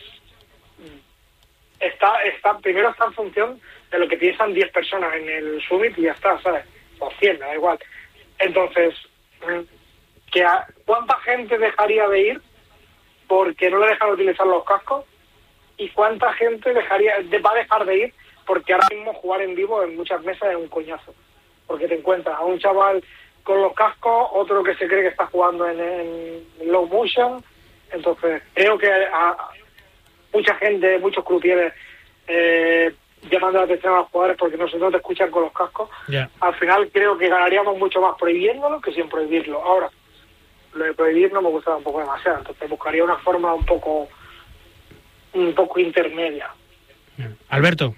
C: está está primero está en función de lo que piensan diez personas en el summit y ya está, ¿sabes? O cien, me da igual. Entonces, que a, ¿cuánta gente dejaría de ir porque no le dejan utilizar los cascos? ¿Y cuánta gente dejaría de, va a dejar de ir porque ahora mismo jugar en vivo en muchas mesas es un coñazo? Porque te encuentras a un chaval con los cascos, otro que se cree que está jugando en, en low motion. Entonces, creo que a, mucha gente, muchos croupiers eh, llamando la atención a los jugadores porque no, no te escuchan con los cascos. Yeah. Al final creo que ganaríamos mucho más prohibiéndolo que sin prohibirlo. Ahora, lo de prohibir no me gusta un poco demasiado, entonces buscaría una forma un poco un poco intermedia.
A: Yeah. Alberto.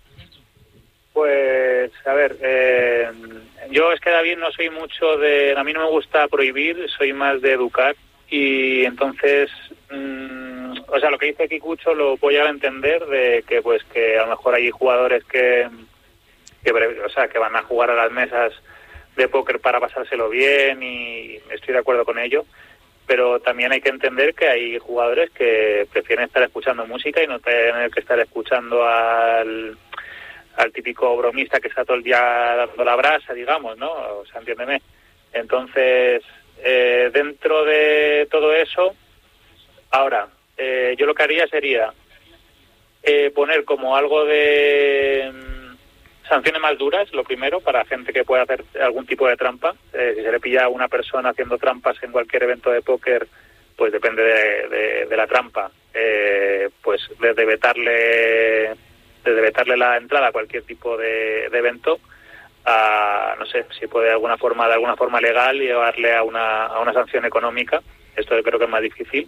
B: Pues, a ver, eh, yo es que David no soy mucho de... A mí no me gusta prohibir, soy más de educar y entonces... Mmm, o sea, lo que dice Kikucho lo puedo llegar a entender de que pues que a lo mejor hay jugadores que, que o sea, que van a jugar a las mesas de póker para pasárselo bien y estoy de acuerdo con ello, pero también hay que entender que hay jugadores que prefieren estar escuchando música y no tener que estar escuchando al, al típico bromista que está todo el día dando la brasa, digamos, ¿no? O sea, entiéndeme. Entonces, eh, dentro de todo eso, ahora, eh, yo lo que haría sería eh, poner como algo de mm, sanciones más duras, lo primero, para gente que pueda hacer algún tipo de trampa. Eh, si se le pilla a una persona haciendo trampas en cualquier evento de póker, pues depende de, de, de la trampa. Eh, pues desde vetarle, desde vetarle la entrada a cualquier tipo de, de evento, a, no sé, si puede de alguna forma, de alguna forma legal, llevarle a una, a una sanción económica. Esto yo creo que es más difícil.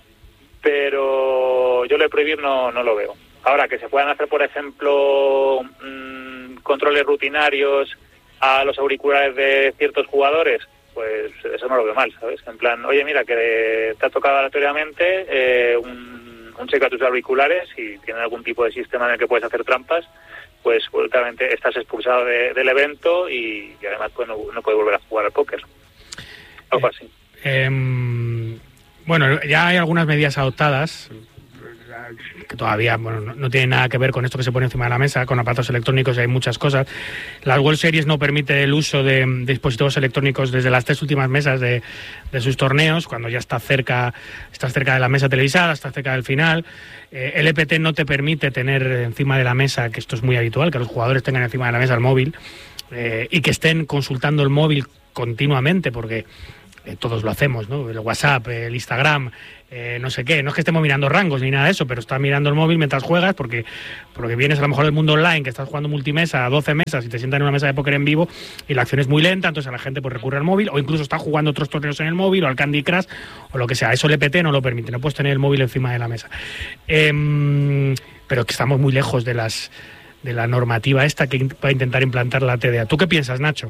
B: Pero yo lo de prohibir no, no lo veo. Ahora, que se puedan hacer, por ejemplo, mmm, controles rutinarios a los auriculares de ciertos jugadores, pues eso no lo veo mal, ¿sabes? En plan, oye, mira, que te ha tocado aleatoriamente eh, un, un cheque a tus auriculares y tienen algún tipo de sistema en el que puedes hacer trampas, pues últimamente estás expulsado de, del evento y, y además pues no, no puedes volver a jugar al póker. Algo así.
A: Eh, eh... Bueno, ya hay algunas medidas adoptadas. que todavía bueno, no, no tiene nada que ver con esto que se pone encima de la mesa, con aparatos electrónicos, y hay muchas cosas. Las World Series no permite el uso de, de dispositivos electrónicos desde las tres últimas mesas de, de sus torneos, cuando ya está cerca, estás cerca de la mesa televisada, estás cerca del final. Eh, el E P T no te permite tener encima de la mesa, que esto es muy habitual, que los jugadores tengan encima de la mesa el móvil eh, y que estén consultando el móvil continuamente, porque eh, todos lo hacemos, ¿no? El WhatsApp, el Instagram, eh, no sé qué, no es que estemos mirando rangos ni nada de eso, pero estás mirando el móvil mientras juegas, porque porque vienes a lo mejor del mundo online, que estás jugando multimesa a doce mesas y te sientan en una mesa de póker en vivo y la acción es muy lenta, entonces a la gente pues recurre al móvil, o incluso está jugando otros torneos en el móvil o al Candy Crush o lo que sea. Eso el E P T no lo permite, no puedes tener el móvil encima de la mesa. Eh, pero que estamos muy lejos de las de la normativa esta que va a intentar implantar la T D A. ¿Tú qué piensas, Nacho?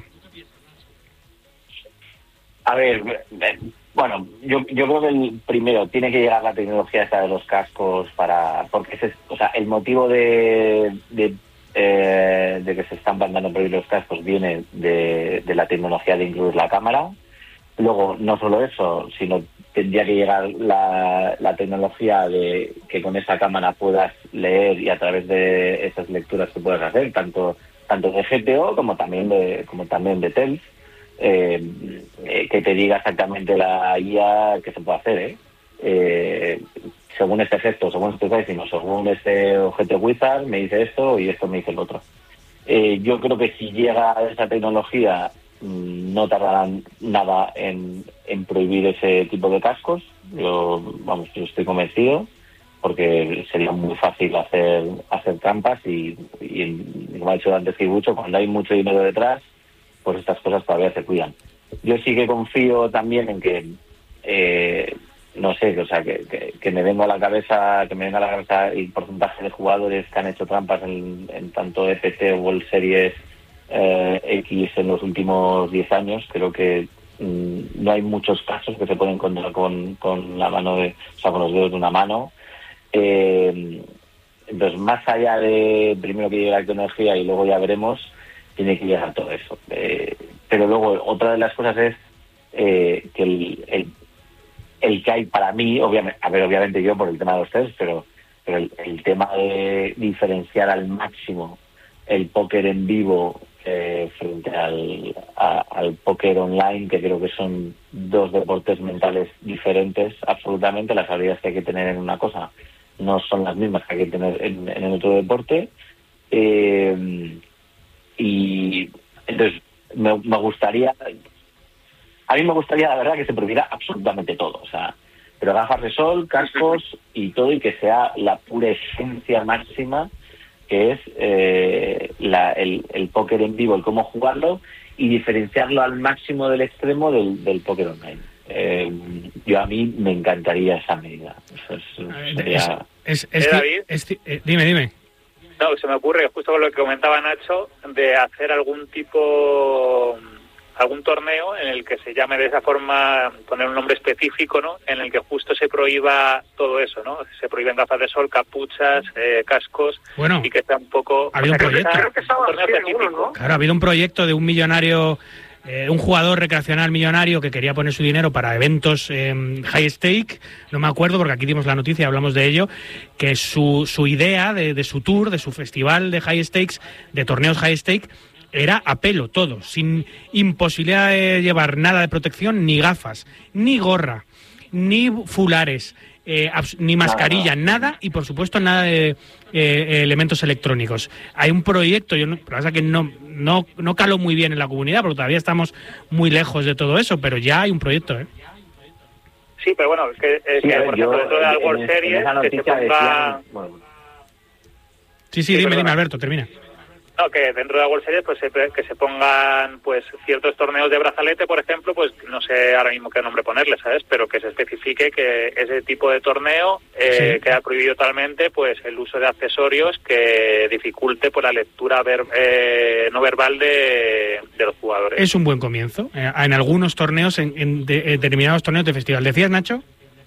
F: A ver, bueno, yo, yo creo que el primero tiene que llegar la tecnología esta de los cascos para, porque ese es, o sea, el motivo de de, eh, de que se están mandando prohibir los cascos viene de, de la tecnología de incluir la cámara. Luego, no solo eso, sino tendría que llegar la, la tecnología de que con esa cámara puedas leer, y a través de esas lecturas que puedas hacer, tanto tanto de G P O como también de como también de T E L S. Eh, eh, que te diga exactamente la guía que se puede hacer, ¿eh? Eh, según este gesto, según este diciendo, según este objeto wizard me dice esto y esto me dice el otro. Eh, yo creo que si llega esa tecnología mmm, no tardarán nada en, en prohibir ese tipo de cascos. Yo, vamos, yo estoy convencido, porque sería muy fácil hacer hacer trampas y, y como ha dicho antes Kibucho, cuando hay mucho dinero detrás, pues estas cosas todavía se cuidan. Yo sí que confío también en que, eh, no sé, o sea, que, que, que me venga a la cabeza, que me venga a la cabeza el porcentaje de jugadores que han hecho trampas en, en tanto E P T o World Series eh, X en los últimos diez años. Creo que mmm, no hay muchos casos que se pueden encontrar con, con la mano de, o sea, con los dedos de una mano. Eh, entonces, más allá de primero que llegue la tecnología y luego ya veremos, tiene que llegar todo eso. Eh, pero luego, otra de las cosas es eh, que el, el, el que hay para mí, obviamente, a ver, obviamente yo por el tema de los test, pero, pero el, el tema de diferenciar al máximo el póker en vivo eh, frente al, a, al póker online, que creo que son dos deportes mentales diferentes absolutamente. Las habilidades que hay que tener en una cosa no son las mismas que hay que tener en, en el otro deporte. Eh, y entonces me, me gustaría, a mí me gustaría la verdad que se prohibiera absolutamente todo, o sea, pero gafas de sol, cascos y todo, y que sea la pura esencia máxima que es eh, la, el, el póker en vivo, el cómo jugarlo, y diferenciarlo al máximo del extremo del, del póker online. Eh, yo a mí me encantaría esa medida. Eso es, sería...
A: es, es, es,
B: David?
A: es, es, eh, dime, dime.
B: No, se me ocurre, justo con lo que comentaba Nacho, de hacer algún tipo, algún torneo en el que se llame de esa forma, poner un nombre específico, ¿no? En el que justo se prohíba todo eso, ¿no? Se prohíben gafas de sol, capuchas, eh, cascos,
A: bueno,
B: y que sea un poco...
A: Ha habido un proyecto.
C: Creo que estaba
B: torneo específico,
C: ¿no?
A: Claro, ha habido un proyecto de un millonario, eh, un jugador recreacional millonario que quería poner su dinero para eventos eh, high stake, no me acuerdo porque aquí dimos la noticia, hablamos de ello, que su, su idea de, de su tour, de su festival de high stakes, de torneos high stake, era a pelo todo, sin imposibilidad de llevar nada de protección, ni gafas, ni gorra, ni fulares, eh, ni mascarilla, nada, y por supuesto nada de eh, elementos electrónicos. Hay un proyecto, yo no, pero pasa que no, no, no caló muy bien en la comunidad, porque todavía estamos muy lejos de todo eso, pero ya hay un proyecto, ¿eh?
B: Sí, pero bueno, es que, es
F: Sí,
B: que
F: a ver,
B: por ejemplo,
F: yo,
B: dentro de la
F: en-
B: World
F: en
B: Series,
F: esa
B: que se
F: noticia
B: ponga...
F: decían, bueno,
A: Sí, sí,
B: Sí,
A: dime,
B: perdona.
A: dime, Alberto, termina.
B: No, que dentro de la World Series pues se, que se pongan pues ciertos torneos de brazalete, por ejemplo, pues no sé ahora mismo qué nombre ponerle, ¿sabes? Pero que se especifique que ese tipo de torneo eh,
A: Sí.
B: queda prohibido totalmente pues el uso de accesorios que dificulte por la lectura ver, eh, no verbal de, de los jugadores.
A: Es un buen comienzo. Eh, en algunos torneos, en, en de- en determinados torneos de festival. ¿Decías, Nacho?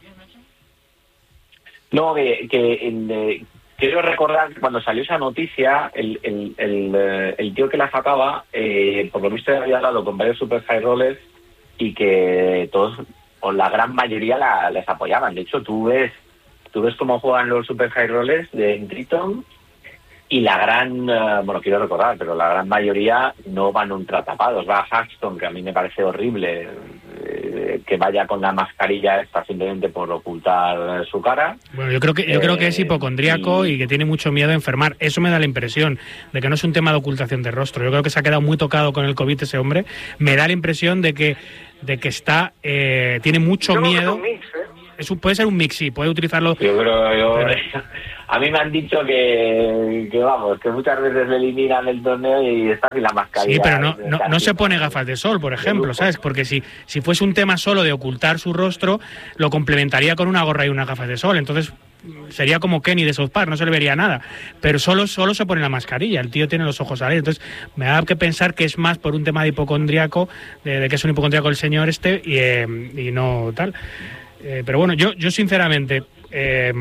F: no, que, que en, eh, quiero recordar que cuando salió esa noticia, el, el, el, eh, el tío que la sacaba, eh, por lo visto había hablado con varios super high rollers y que todos, o la gran mayoría, la, les apoyaban. De hecho, tú ves tú ves cómo juegan los Super High Rollers de Triton y la gran, uh, bueno, quiero recordar, pero la gran mayoría no van ultra tapados. Va a Haxton, que a mí me parece horrible eh, que vaya con la mascarilla esta simplemente por ocultar su cara.
A: Bueno, yo creo que yo eh, creo que es hipocondríaco y... y que tiene mucho miedo a enfermar. Eso me da la impresión de que no es un tema de ocultación de rostro. Yo creo que se ha quedado muy tocado con el COVID ese hombre. Me da la impresión de que de que está eh, tiene mucho
C: yo
A: miedo.
C: Creo que es un mix, ¿eh?
A: Es un, puede ser un mix, sí, puede utilizarlo.
F: Yo creo, yo,
A: pero...
F: a mí me han dicho que, que vamos, que muchas veces le eliminan el torneo y está sin la mascarilla.
A: Sí, pero no, no, no se pone gafas de sol, por ejemplo, ¿sabes? Porque si, si fuese un tema solo de ocultar su rostro, lo complementaría con una gorra y unas gafas de sol. Entonces sería como Kenny de South Park, no se le vería nada. Pero solo, solo se pone la mascarilla, el tío tiene los ojos al aire. Entonces me da que pensar que es más por un tema de hipocondríaco, de, de que es un hipocondríaco el señor este y, eh, y no tal. Eh, pero bueno, yo, yo sinceramente eh,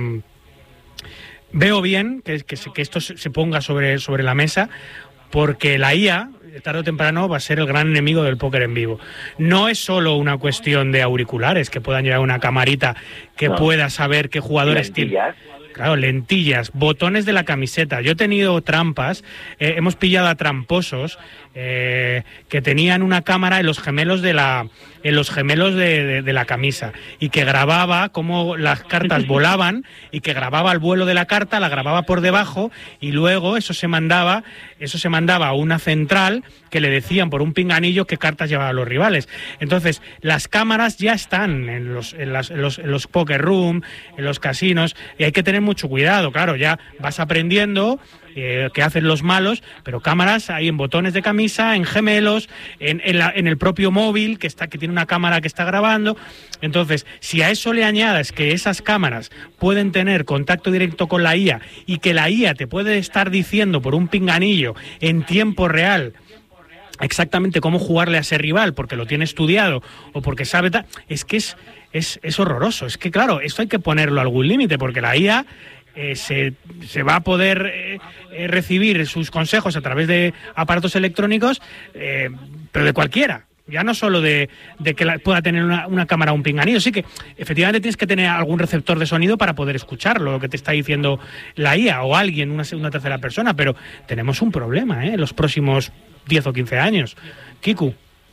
A: veo bien que, que, que esto se ponga sobre, sobre la mesa, porque la I A, tarde o temprano, va a ser el gran enemigo del póker en vivo. No es solo una cuestión de auriculares, que puedan llevar una camarita que no. pueda saber qué jugadores tienen. Claro, lentillas, botones de la camiseta. Yo he tenido trampas, eh, hemos pillado a tramposos eh, que tenían una cámara en los gemelos de la en los gemelos de, de, de la camisa y que grababa cómo las cartas volaban y que grababa el vuelo de la carta, la grababa por debajo y luego eso se mandaba eso se mandaba a una central que le decían por un pinganillo qué cartas llevaban los rivales. Entonces, las cámaras ya están en los, en las, en los, en los poker room, en los casinos, y hay que tener mucho cuidado. Claro, ya vas aprendiendo eh, qué hacen los malos, pero cámaras hay en botones de camisa, en gemelos, en, en, la, en el propio móvil, que está que tiene una cámara que está grabando. Entonces, si a eso le añades que esas cámaras pueden tener contacto directo con la I A y que la I A te puede estar diciendo por un pinganillo en tiempo real exactamente cómo jugarle a ese rival porque lo tiene estudiado o porque sabe tal, es que es, es, es horroroso. Es que claro, esto hay que ponerlo a algún límite porque la I A eh, se, se va a poder eh, eh, recibir sus consejos a través de aparatos electrónicos, eh, pero de cualquiera. Ya no solo de, de que la, pueda tener una, una cámara o un pinganillo, sí que efectivamente tienes que tener algún receptor de sonido para poder escucharlo, lo que te está diciendo la I A o alguien, una, una tercera persona, pero tenemos un problema ¿eh? en los próximos diez o quince años. Kiku.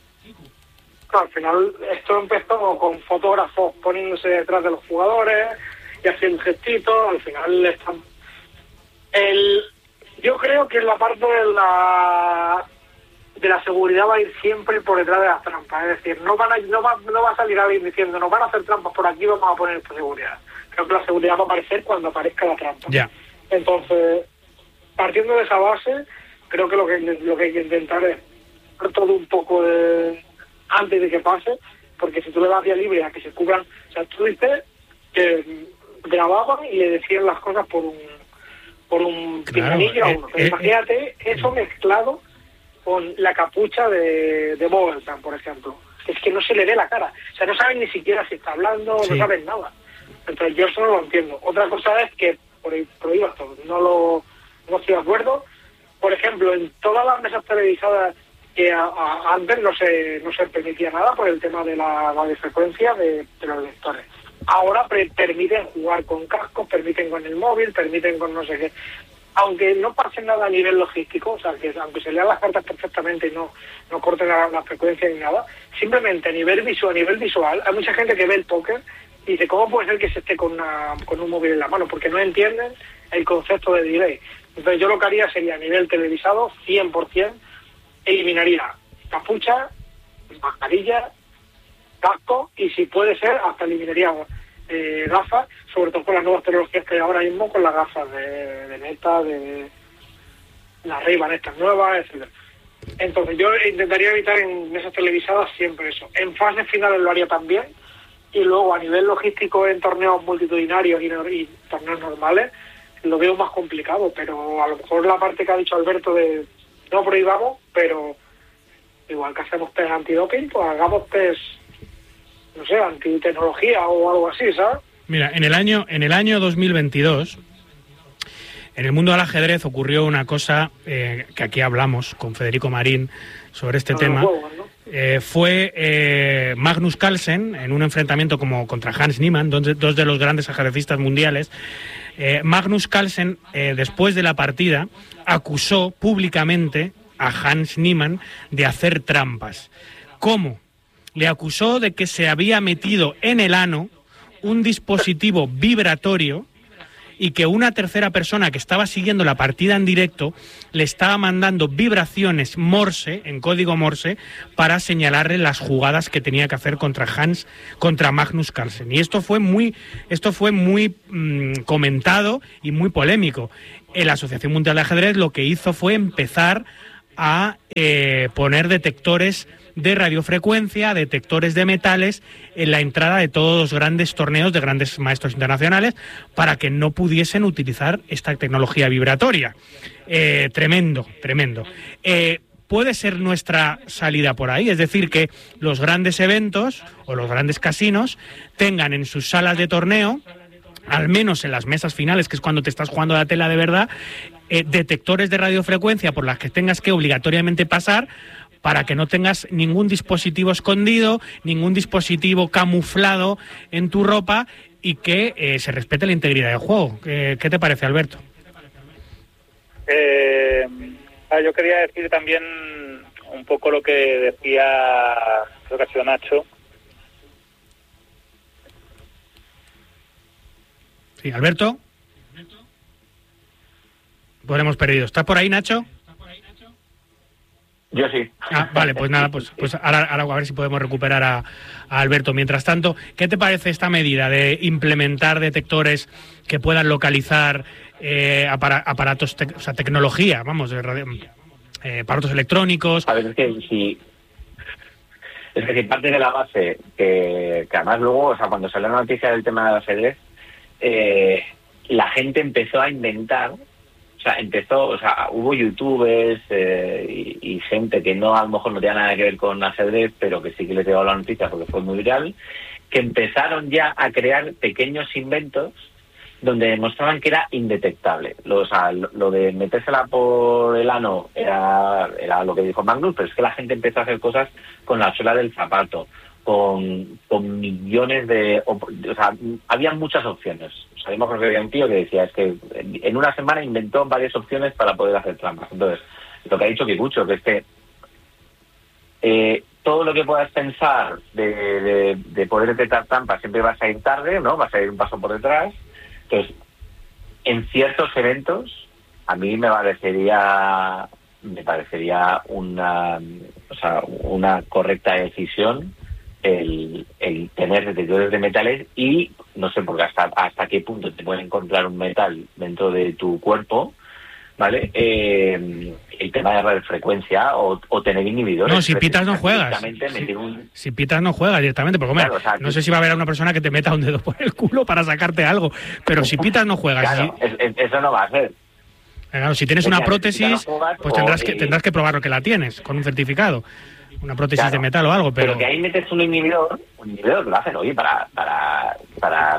C: Al final esto empezó con fotógrafos poniéndose detrás de los jugadores y haciendo gestitos, al final están... El... Yo creo que en la parte de la... de la seguridad va a ir siempre por detrás de las trampas, es decir, no van a, no va, no va a salir a ir diciendo nos van a hacer trampas por aquí, vamos a poner esta seguridad. Creo que la seguridad va a aparecer cuando aparezca la trampa.
A: Yeah.
C: Entonces, partiendo de esa base, creo que lo que lo que hay que intentar es hacer todo un poco de, antes de que pase, porque si tú le das vía libre a que se cubran, o sea, tú dices que grababan y le decían las cosas por un por un
A: claro,
C: pinganillo a
A: eh,
C: uno. Pero
A: eh,
C: imagínate eh, eso mezclado con la capucha de, de Bogelsang, por ejemplo. Es que no se le ve la cara. O sea, no saben ni siquiera si está hablando, sí. no saben nada. Entonces yo eso no lo entiendo. Otra cosa es que prohíbas todo. No lo no estoy de acuerdo. Por ejemplo, en todas las mesas televisadas que a, a, antes no se no se permitía nada por el tema de la radiofrecuencia de, de los lectores. Ahora pre- permiten jugar con cascos, permiten con el móvil, permiten con no sé qué. Aunque no pase nada a nivel logístico, o sea, que aunque se lean las cartas perfectamente y no, no corten la, la frecuencia ni nada, simplemente a nivel visual, a nivel visual, hay mucha gente que ve el póker y dice, ¿cómo puede ser que se esté con, una, con un móvil en la mano? Porque no entienden el concepto de delay. Entonces yo lo que haría sería a nivel televisado, cien por ciento, eliminaría capucha, mascarilla, casco y si puede ser, hasta eliminaría eh, gafas, sobre todo con las nuevas tecnologías que hay ahora mismo, con las gafas de, de Meta, de las Ray-Ban estas nuevas, etcétera. Entonces yo intentaría evitar en mesas televisadas siempre eso. En fases finales lo haría también y luego a nivel logístico en torneos multitudinarios y, y torneos normales lo veo más complicado, pero a lo mejor la parte que ha dicho Alberto de no prohibamos, pero igual que hacemos test antidoping, pues hagamos test, no sé, antitecnología o algo así, ¿sabes?
A: Mira, en el año en el año dos mil veintidós, en el mundo del ajedrez ocurrió una cosa eh, que aquí hablamos con Federico Marín sobre este no, tema. Juegos, ¿no? eh, fue eh, Magnus Carlsen en un enfrentamiento como contra Hans Niemann, dos de, dos de los grandes ajedrecistas mundiales. Eh, Magnus Carlsen, eh, después de la partida, acusó públicamente a Hans Niemann de hacer trampas. ¿Cómo? Le acusó de que se había metido en el ano un dispositivo vibratorio y que una tercera persona que estaba siguiendo la partida en directo le estaba mandando vibraciones Morse, en código Morse, para señalarle las jugadas que tenía que hacer contra Hans, contra Magnus Carlsen. Y esto fue muy, esto fue muy mmm, comentado y muy polémico. La Asociación Mundial de Ajedrez lo que hizo fue empezar a eh, poner detectores de radiofrecuencia, detectores de metales en la entrada de todos los grandes torneos de grandes maestros internacionales para que no pudiesen utilizar esta tecnología vibratoria. Eh, tremendo, tremendo. Eh, puede ser nuestra salida por ahí, es decir, que los grandes eventos o los grandes casinos tengan en sus salas de torneo, al menos en las mesas finales, que es cuando te estás jugando la tela de verdad, eh, detectores de radiofrecuencia por las que tengas que obligatoriamente pasar para que no tengas ningún dispositivo escondido, ningún dispositivo camuflado en tu ropa y que eh, se respete la integridad del juego. ¿Qué, qué te parece, Alberto?
B: Eh, yo quería decir también un poco lo que decía, creo que ha sido Nacho.
A: Sí, Alberto. Pues hemos perdido. ¿Estás por ahí, Nacho?
F: Yo sí.
A: Ah, vale, pues nada, pues, pues ahora, ahora a ver si podemos recuperar a, a Alberto. Mientras tanto, ¿qué te parece esta medida de implementar detectores que puedan localizar eh, apara, aparatos, te, o sea, tecnología, vamos, de radio, eh, aparatos electrónicos?
F: A ver, es que si... Es que si parte de la base, que, que además luego, o sea, cuando salió la noticia del tema del ajedrez, eh, la gente empezó a inventar... O sea, empezó, o sea, hubo youtubers eh, y, y gente que no, a lo mejor no tenía nada que ver con ajedrez, pero que sí que les llegó la noticia porque fue muy viral, que empezaron ya a crear pequeños inventos donde demostraban que era indetectable. Lo, o sea, lo, lo de metérsela por el ano era, era lo que dijo Magnus, pero es que la gente empezó a hacer cosas con la suela del zapato, con, con millones de... O, o sea, había muchas opciones. Sabemos que había un tío que decía, es que en una semana inventó varias opciones para poder hacer trampas. Entonces, lo que ha dicho Kikucho, que es que eh, todo lo que puedas pensar de, de, de poder detectar trampas siempre vas a ir tarde, ¿no? Vas a ir un paso por detrás. Entonces, en ciertos eventos, a mí me parecería me parecería una, o sea, una correcta decisión el, el tener detectores de metales y no sé porque hasta hasta qué punto te puede encontrar un metal dentro de tu cuerpo, ¿vale? Eh, el tema de radiofrecuencia o, o tener inhibidores.
A: No, si pitas no juegas.
F: Si,
A: un... si pitas no juegas directamente, porque claro, o sea, no sé si va a haber a una persona que te meta un dedo por el culo para sacarte algo, pero si pitas no juegas.
F: Claro,
A: si...
F: es, es, eso no va a ser.
A: Claro, si tienes una prótesis, pues tendrás que tendrás que probar que la tienes con un certificado. Una prótesis claro, de metal o algo, pero...
F: Pero que ahí metes un inhibidor, un inhibidor que lo hacen, oye, para para para,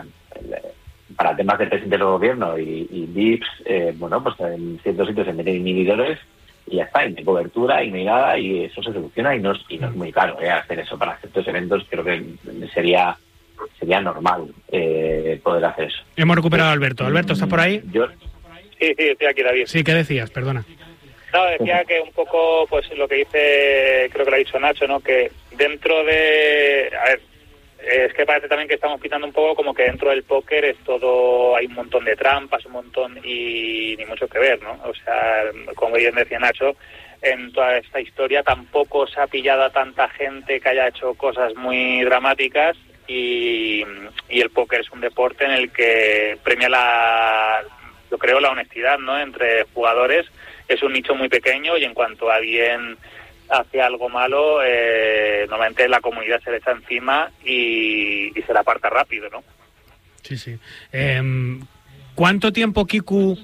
F: para temas de presidente del gobierno y, y V I Ps, eh, bueno, pues en ciertos sitios se meten inhibidores y ya está, y no hay cobertura y no hay nada, y eso se soluciona y no es, y no es muy caro, ¿eh? Hacer eso para ciertos eventos creo que sería sería normal eh, poder hacer eso.
A: Hemos recuperado a Alberto. Alberto, ¿estás por ahí?
F: Yo...
B: Sí, sí, estoy aquí, David.
A: Sí, ¿qué decías? Perdona.
B: No, decía que un poco, pues lo que dice, creo que lo ha dicho Nacho, ¿no? Que dentro de... A ver, es que parece también que estamos pintando un poco como que dentro del póker es todo... Hay un montón de trampas, un montón... Y ni mucho que ver, ¿no? O sea, como bien decía Nacho, en toda esta historia tampoco se ha pillado a tanta gente que haya hecho cosas muy dramáticas y, y el póker es un deporte en el que premia la... Yo creo la honestidad, ¿no? Entre jugadores. Es un nicho muy pequeño y en cuanto alguien hace algo malo, eh, normalmente la comunidad se le echa encima y, y se la aparta rápido, ¿no?
A: Sí, sí. Eh, ¿Cuánto tiempo, Kiku,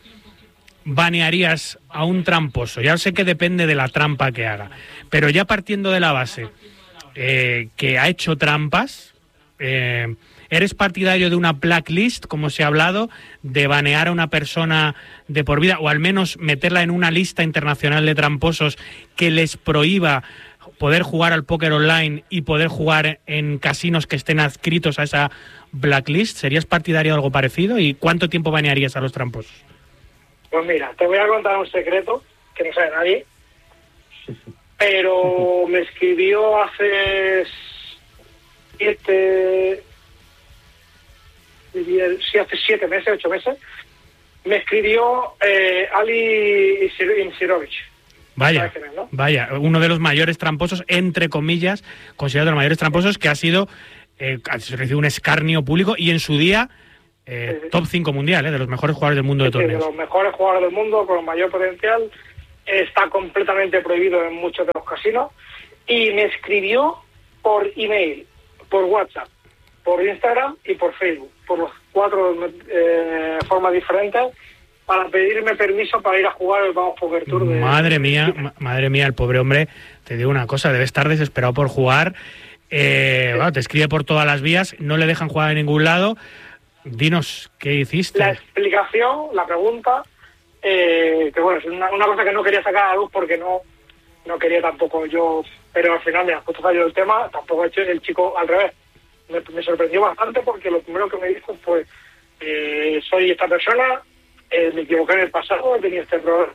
A: banearías a un tramposo? Ya sé que depende de la trampa que haga, pero ya partiendo de la base eh, que ha hecho trampas, eh, ¿eres partidario de una blacklist, como se ha hablado, de banear a una persona de por vida, o al menos meterla en una lista internacional de tramposos que les prohíba poder jugar al póker online y poder jugar en casinos que estén adscritos a esa blacklist? ¿Serías partidario de algo parecido? ¿Y cuánto tiempo banearías a los tramposos?
C: Pues mira, te voy a contar un secreto que no sabe nadie, pero me escribió hace siete, sí, hace siete meses, ocho meses, me escribió eh, Ali Insirovich.
A: Vaya, ¿no? Vaya, uno de los mayores tramposos, entre comillas, considerado de los mayores tramposos, que ha sido, eh, ha recibido un escarnio público y en su día eh, sí, sí. top cinco mundial, eh, de los mejores jugadores del mundo sí, de torneos.
C: De los mejores jugadores del mundo, con mayor potencial, está completamente prohibido en muchos de los casinos, y me escribió por email, por WhatsApp, por Instagram y por Facebook, por los cuatro eh, formas diferentes, para pedirme permiso para ir a jugar el Vamos Poker Tour. De...
A: Madre mía, ma- madre mía, el pobre hombre, te digo una cosa, debe estar desesperado por jugar. Eh, sí. Bueno, te escribe por todas las vías, no le dejan jugar en ningún lado. Dinos, ¿qué hiciste?
C: La explicación, la pregunta, eh, que bueno, es una, una cosa que no quería sacar a la luz porque no, no quería tampoco yo, pero al final me ha puesto fallo el tema, tampoco he hecho el chico al revés. Me, me sorprendió bastante porque lo primero que me dijo fue, eh, soy esta persona, Eh, me equivoqué en el pasado, he tenido este problema.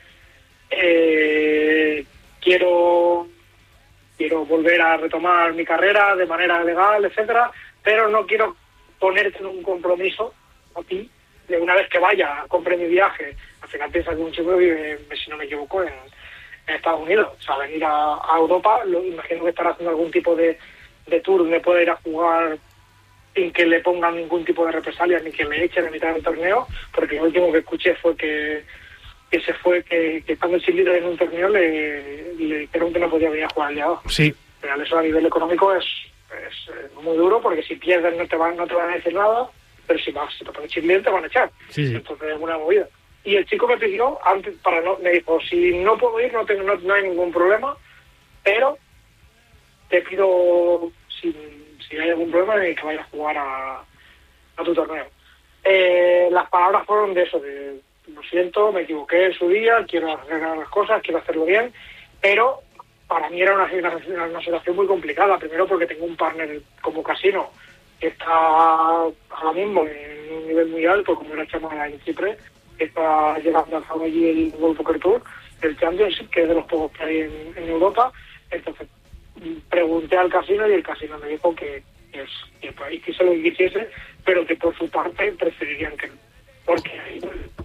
C: Eh, quiero quiero volver a retomar mi carrera de manera legal, etcétera, pero no quiero ponerte en un compromiso a ti de una vez que vaya, compre mi viaje. Al final piensa que un chico vive, si no me equivoco, en, en Estados Unidos. O sea, venir a, a Europa, lo, imagino que estará haciendo algún tipo de, de tour donde pueda ir a jugar sin que le pongan ningún tipo de represalias ni que le echen a mitad del torneo, porque lo último que escuché fue que, que se fue, que, que estando sin líder en un torneo le, le dijeron que no podía venir a jugar al día dos.
A: Sí.
C: Pero eso a nivel económico es, es muy duro, porque si pierdes no te van, no te van a decir nada, pero si vas, si te pones líder te van a echar.
A: Sí, sí.
C: Entonces es una movida. Y el chico me pidió, antes para no, me dijo, si no puedo ir no, tengo, no, no hay ningún problema, pero te pido, si, si hay algún problema, de que vayas a jugar a, a tu torneo. Eh, las palabras fueron de eso, de lo siento, me equivoqué en su día, quiero arreglar las cosas, quiero hacerlo bien, pero para mí era una, una, una situación muy complicada, primero porque tengo un partner como Casino que está ahora mismo en un nivel muy alto, como era Chama en Chipre, que está llegando a jugar allí el World Poker Tour, el Championship, que es de los pocos que hay en, en Europa. Entonces pregunté al Casino y el Casino me dijo que, que, es, que pues, hiciese lo que quisiese, pero que por su parte preferirían que no, porque hay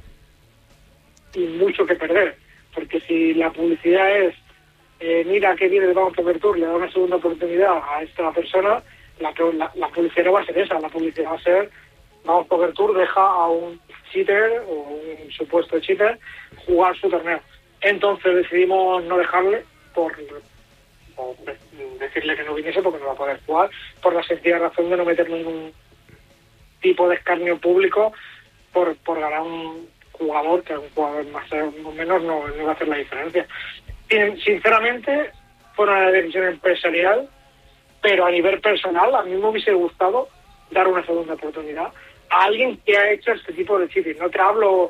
C: y mucho que perder, porque si la publicidad es eh, mira que viene el Vamos Poker Tour, le da una segunda oportunidad a esta persona, la, la, la publicidad no va a ser esa, la publicidad va a ser Vamos Poker Tour deja a un cheater o un supuesto cheater jugar su torneo. Entonces decidimos no dejarle por, por decirle que no viniese porque no va a poder jugar, por la sencilla razón de no meter ningún tipo de escarnio público por, por ganar un jugador que un jugador más o menos no, no va a hacer la diferencia. Sinceramente fue una decisión empresarial, pero a nivel personal a mí me hubiese gustado dar una segunda oportunidad a alguien que ha hecho este tipo de cheating. No te hablo...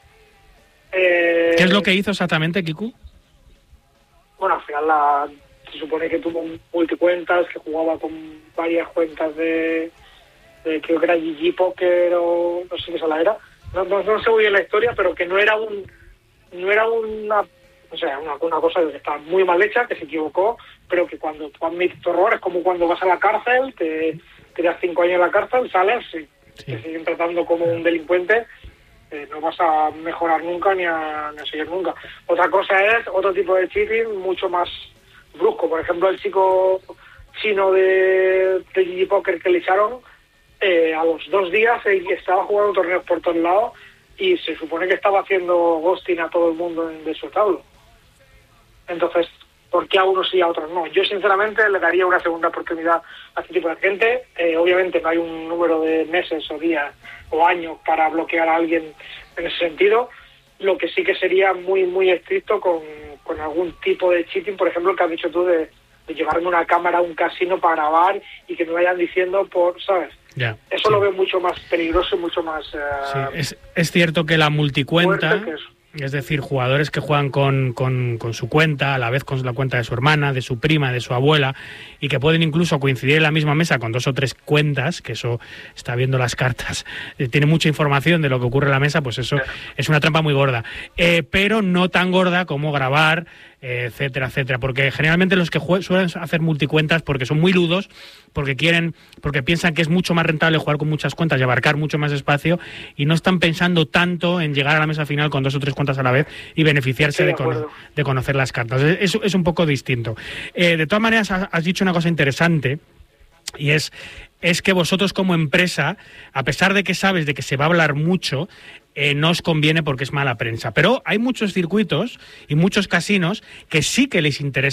C: Eh,
A: ¿Qué es lo que hizo exactamente, Kiku?
C: Bueno, al final la, se supone que tuvo multicuentas, que jugaba con varias cuentas de, de creo que era G G Poker o no sé qué sola era. No, no, no sé muy bien la historia, pero que no era un no era una o sea una, una cosa que está muy mal hecha, que se equivocó, pero que cuando tú admites tu error es como cuando vas a la cárcel, te, te das cinco años en la cárcel, sales y sí. Te siguen tratando como un delincuente, eh, no vas a mejorar nunca ni a, ni a seguir nunca. Otra cosa es otro tipo de cheating mucho más brusco. Por ejemplo, el chico chino de, de G G Poker que le echaron, eh, a los dos días eh, estaba jugando torneos por todos lados y se supone que estaba haciendo ghosting a todo el mundo en, de su tablo. Entonces, ¿por qué a unos sí y a otros no? Yo sinceramente le daría una segunda oportunidad a este tipo de gente. Eh, obviamente no hay un número de meses o días o años para bloquear a alguien en ese sentido. Lo que sí que sería muy muy estricto con, con algún tipo de cheating, por ejemplo, el que has dicho tú de, de llevarme una cámara a un casino para grabar y que me vayan diciendo por, ¿sabes?
A: Ya,
C: eso sí. Lo veo mucho más peligroso y mucho más... Uh,
A: sí, es, es cierto que la multicuenta... es decir, jugadores que juegan con, con, con su cuenta, a la vez con la cuenta de su hermana, de su prima, de su abuela, y que pueden incluso coincidir en la misma mesa con dos o tres cuentas, que eso está viendo las cartas, eh, tiene mucha información de lo que ocurre en la mesa, pues eso es una trampa muy gorda, eh, pero no tan gorda como grabar, eh, etcétera, etcétera, porque generalmente los que suelen hacer multicuentas porque son muy ludos, porque quieren, porque piensan que es mucho más rentable jugar con muchas cuentas y abarcar mucho más espacio, y no están pensando tanto en llegar a la mesa final con dos o tres cuentas a la vez y beneficiarse sí, de, de, cono de conocer las cartas. Es, es un poco distinto. Eh, de todas maneras, has dicho una cosa interesante, y es, es que vosotros como empresa, a pesar de que sabes de que se va a hablar mucho, eh, no os conviene porque es mala prensa. Pero hay muchos circuitos y muchos casinos que sí que les interesa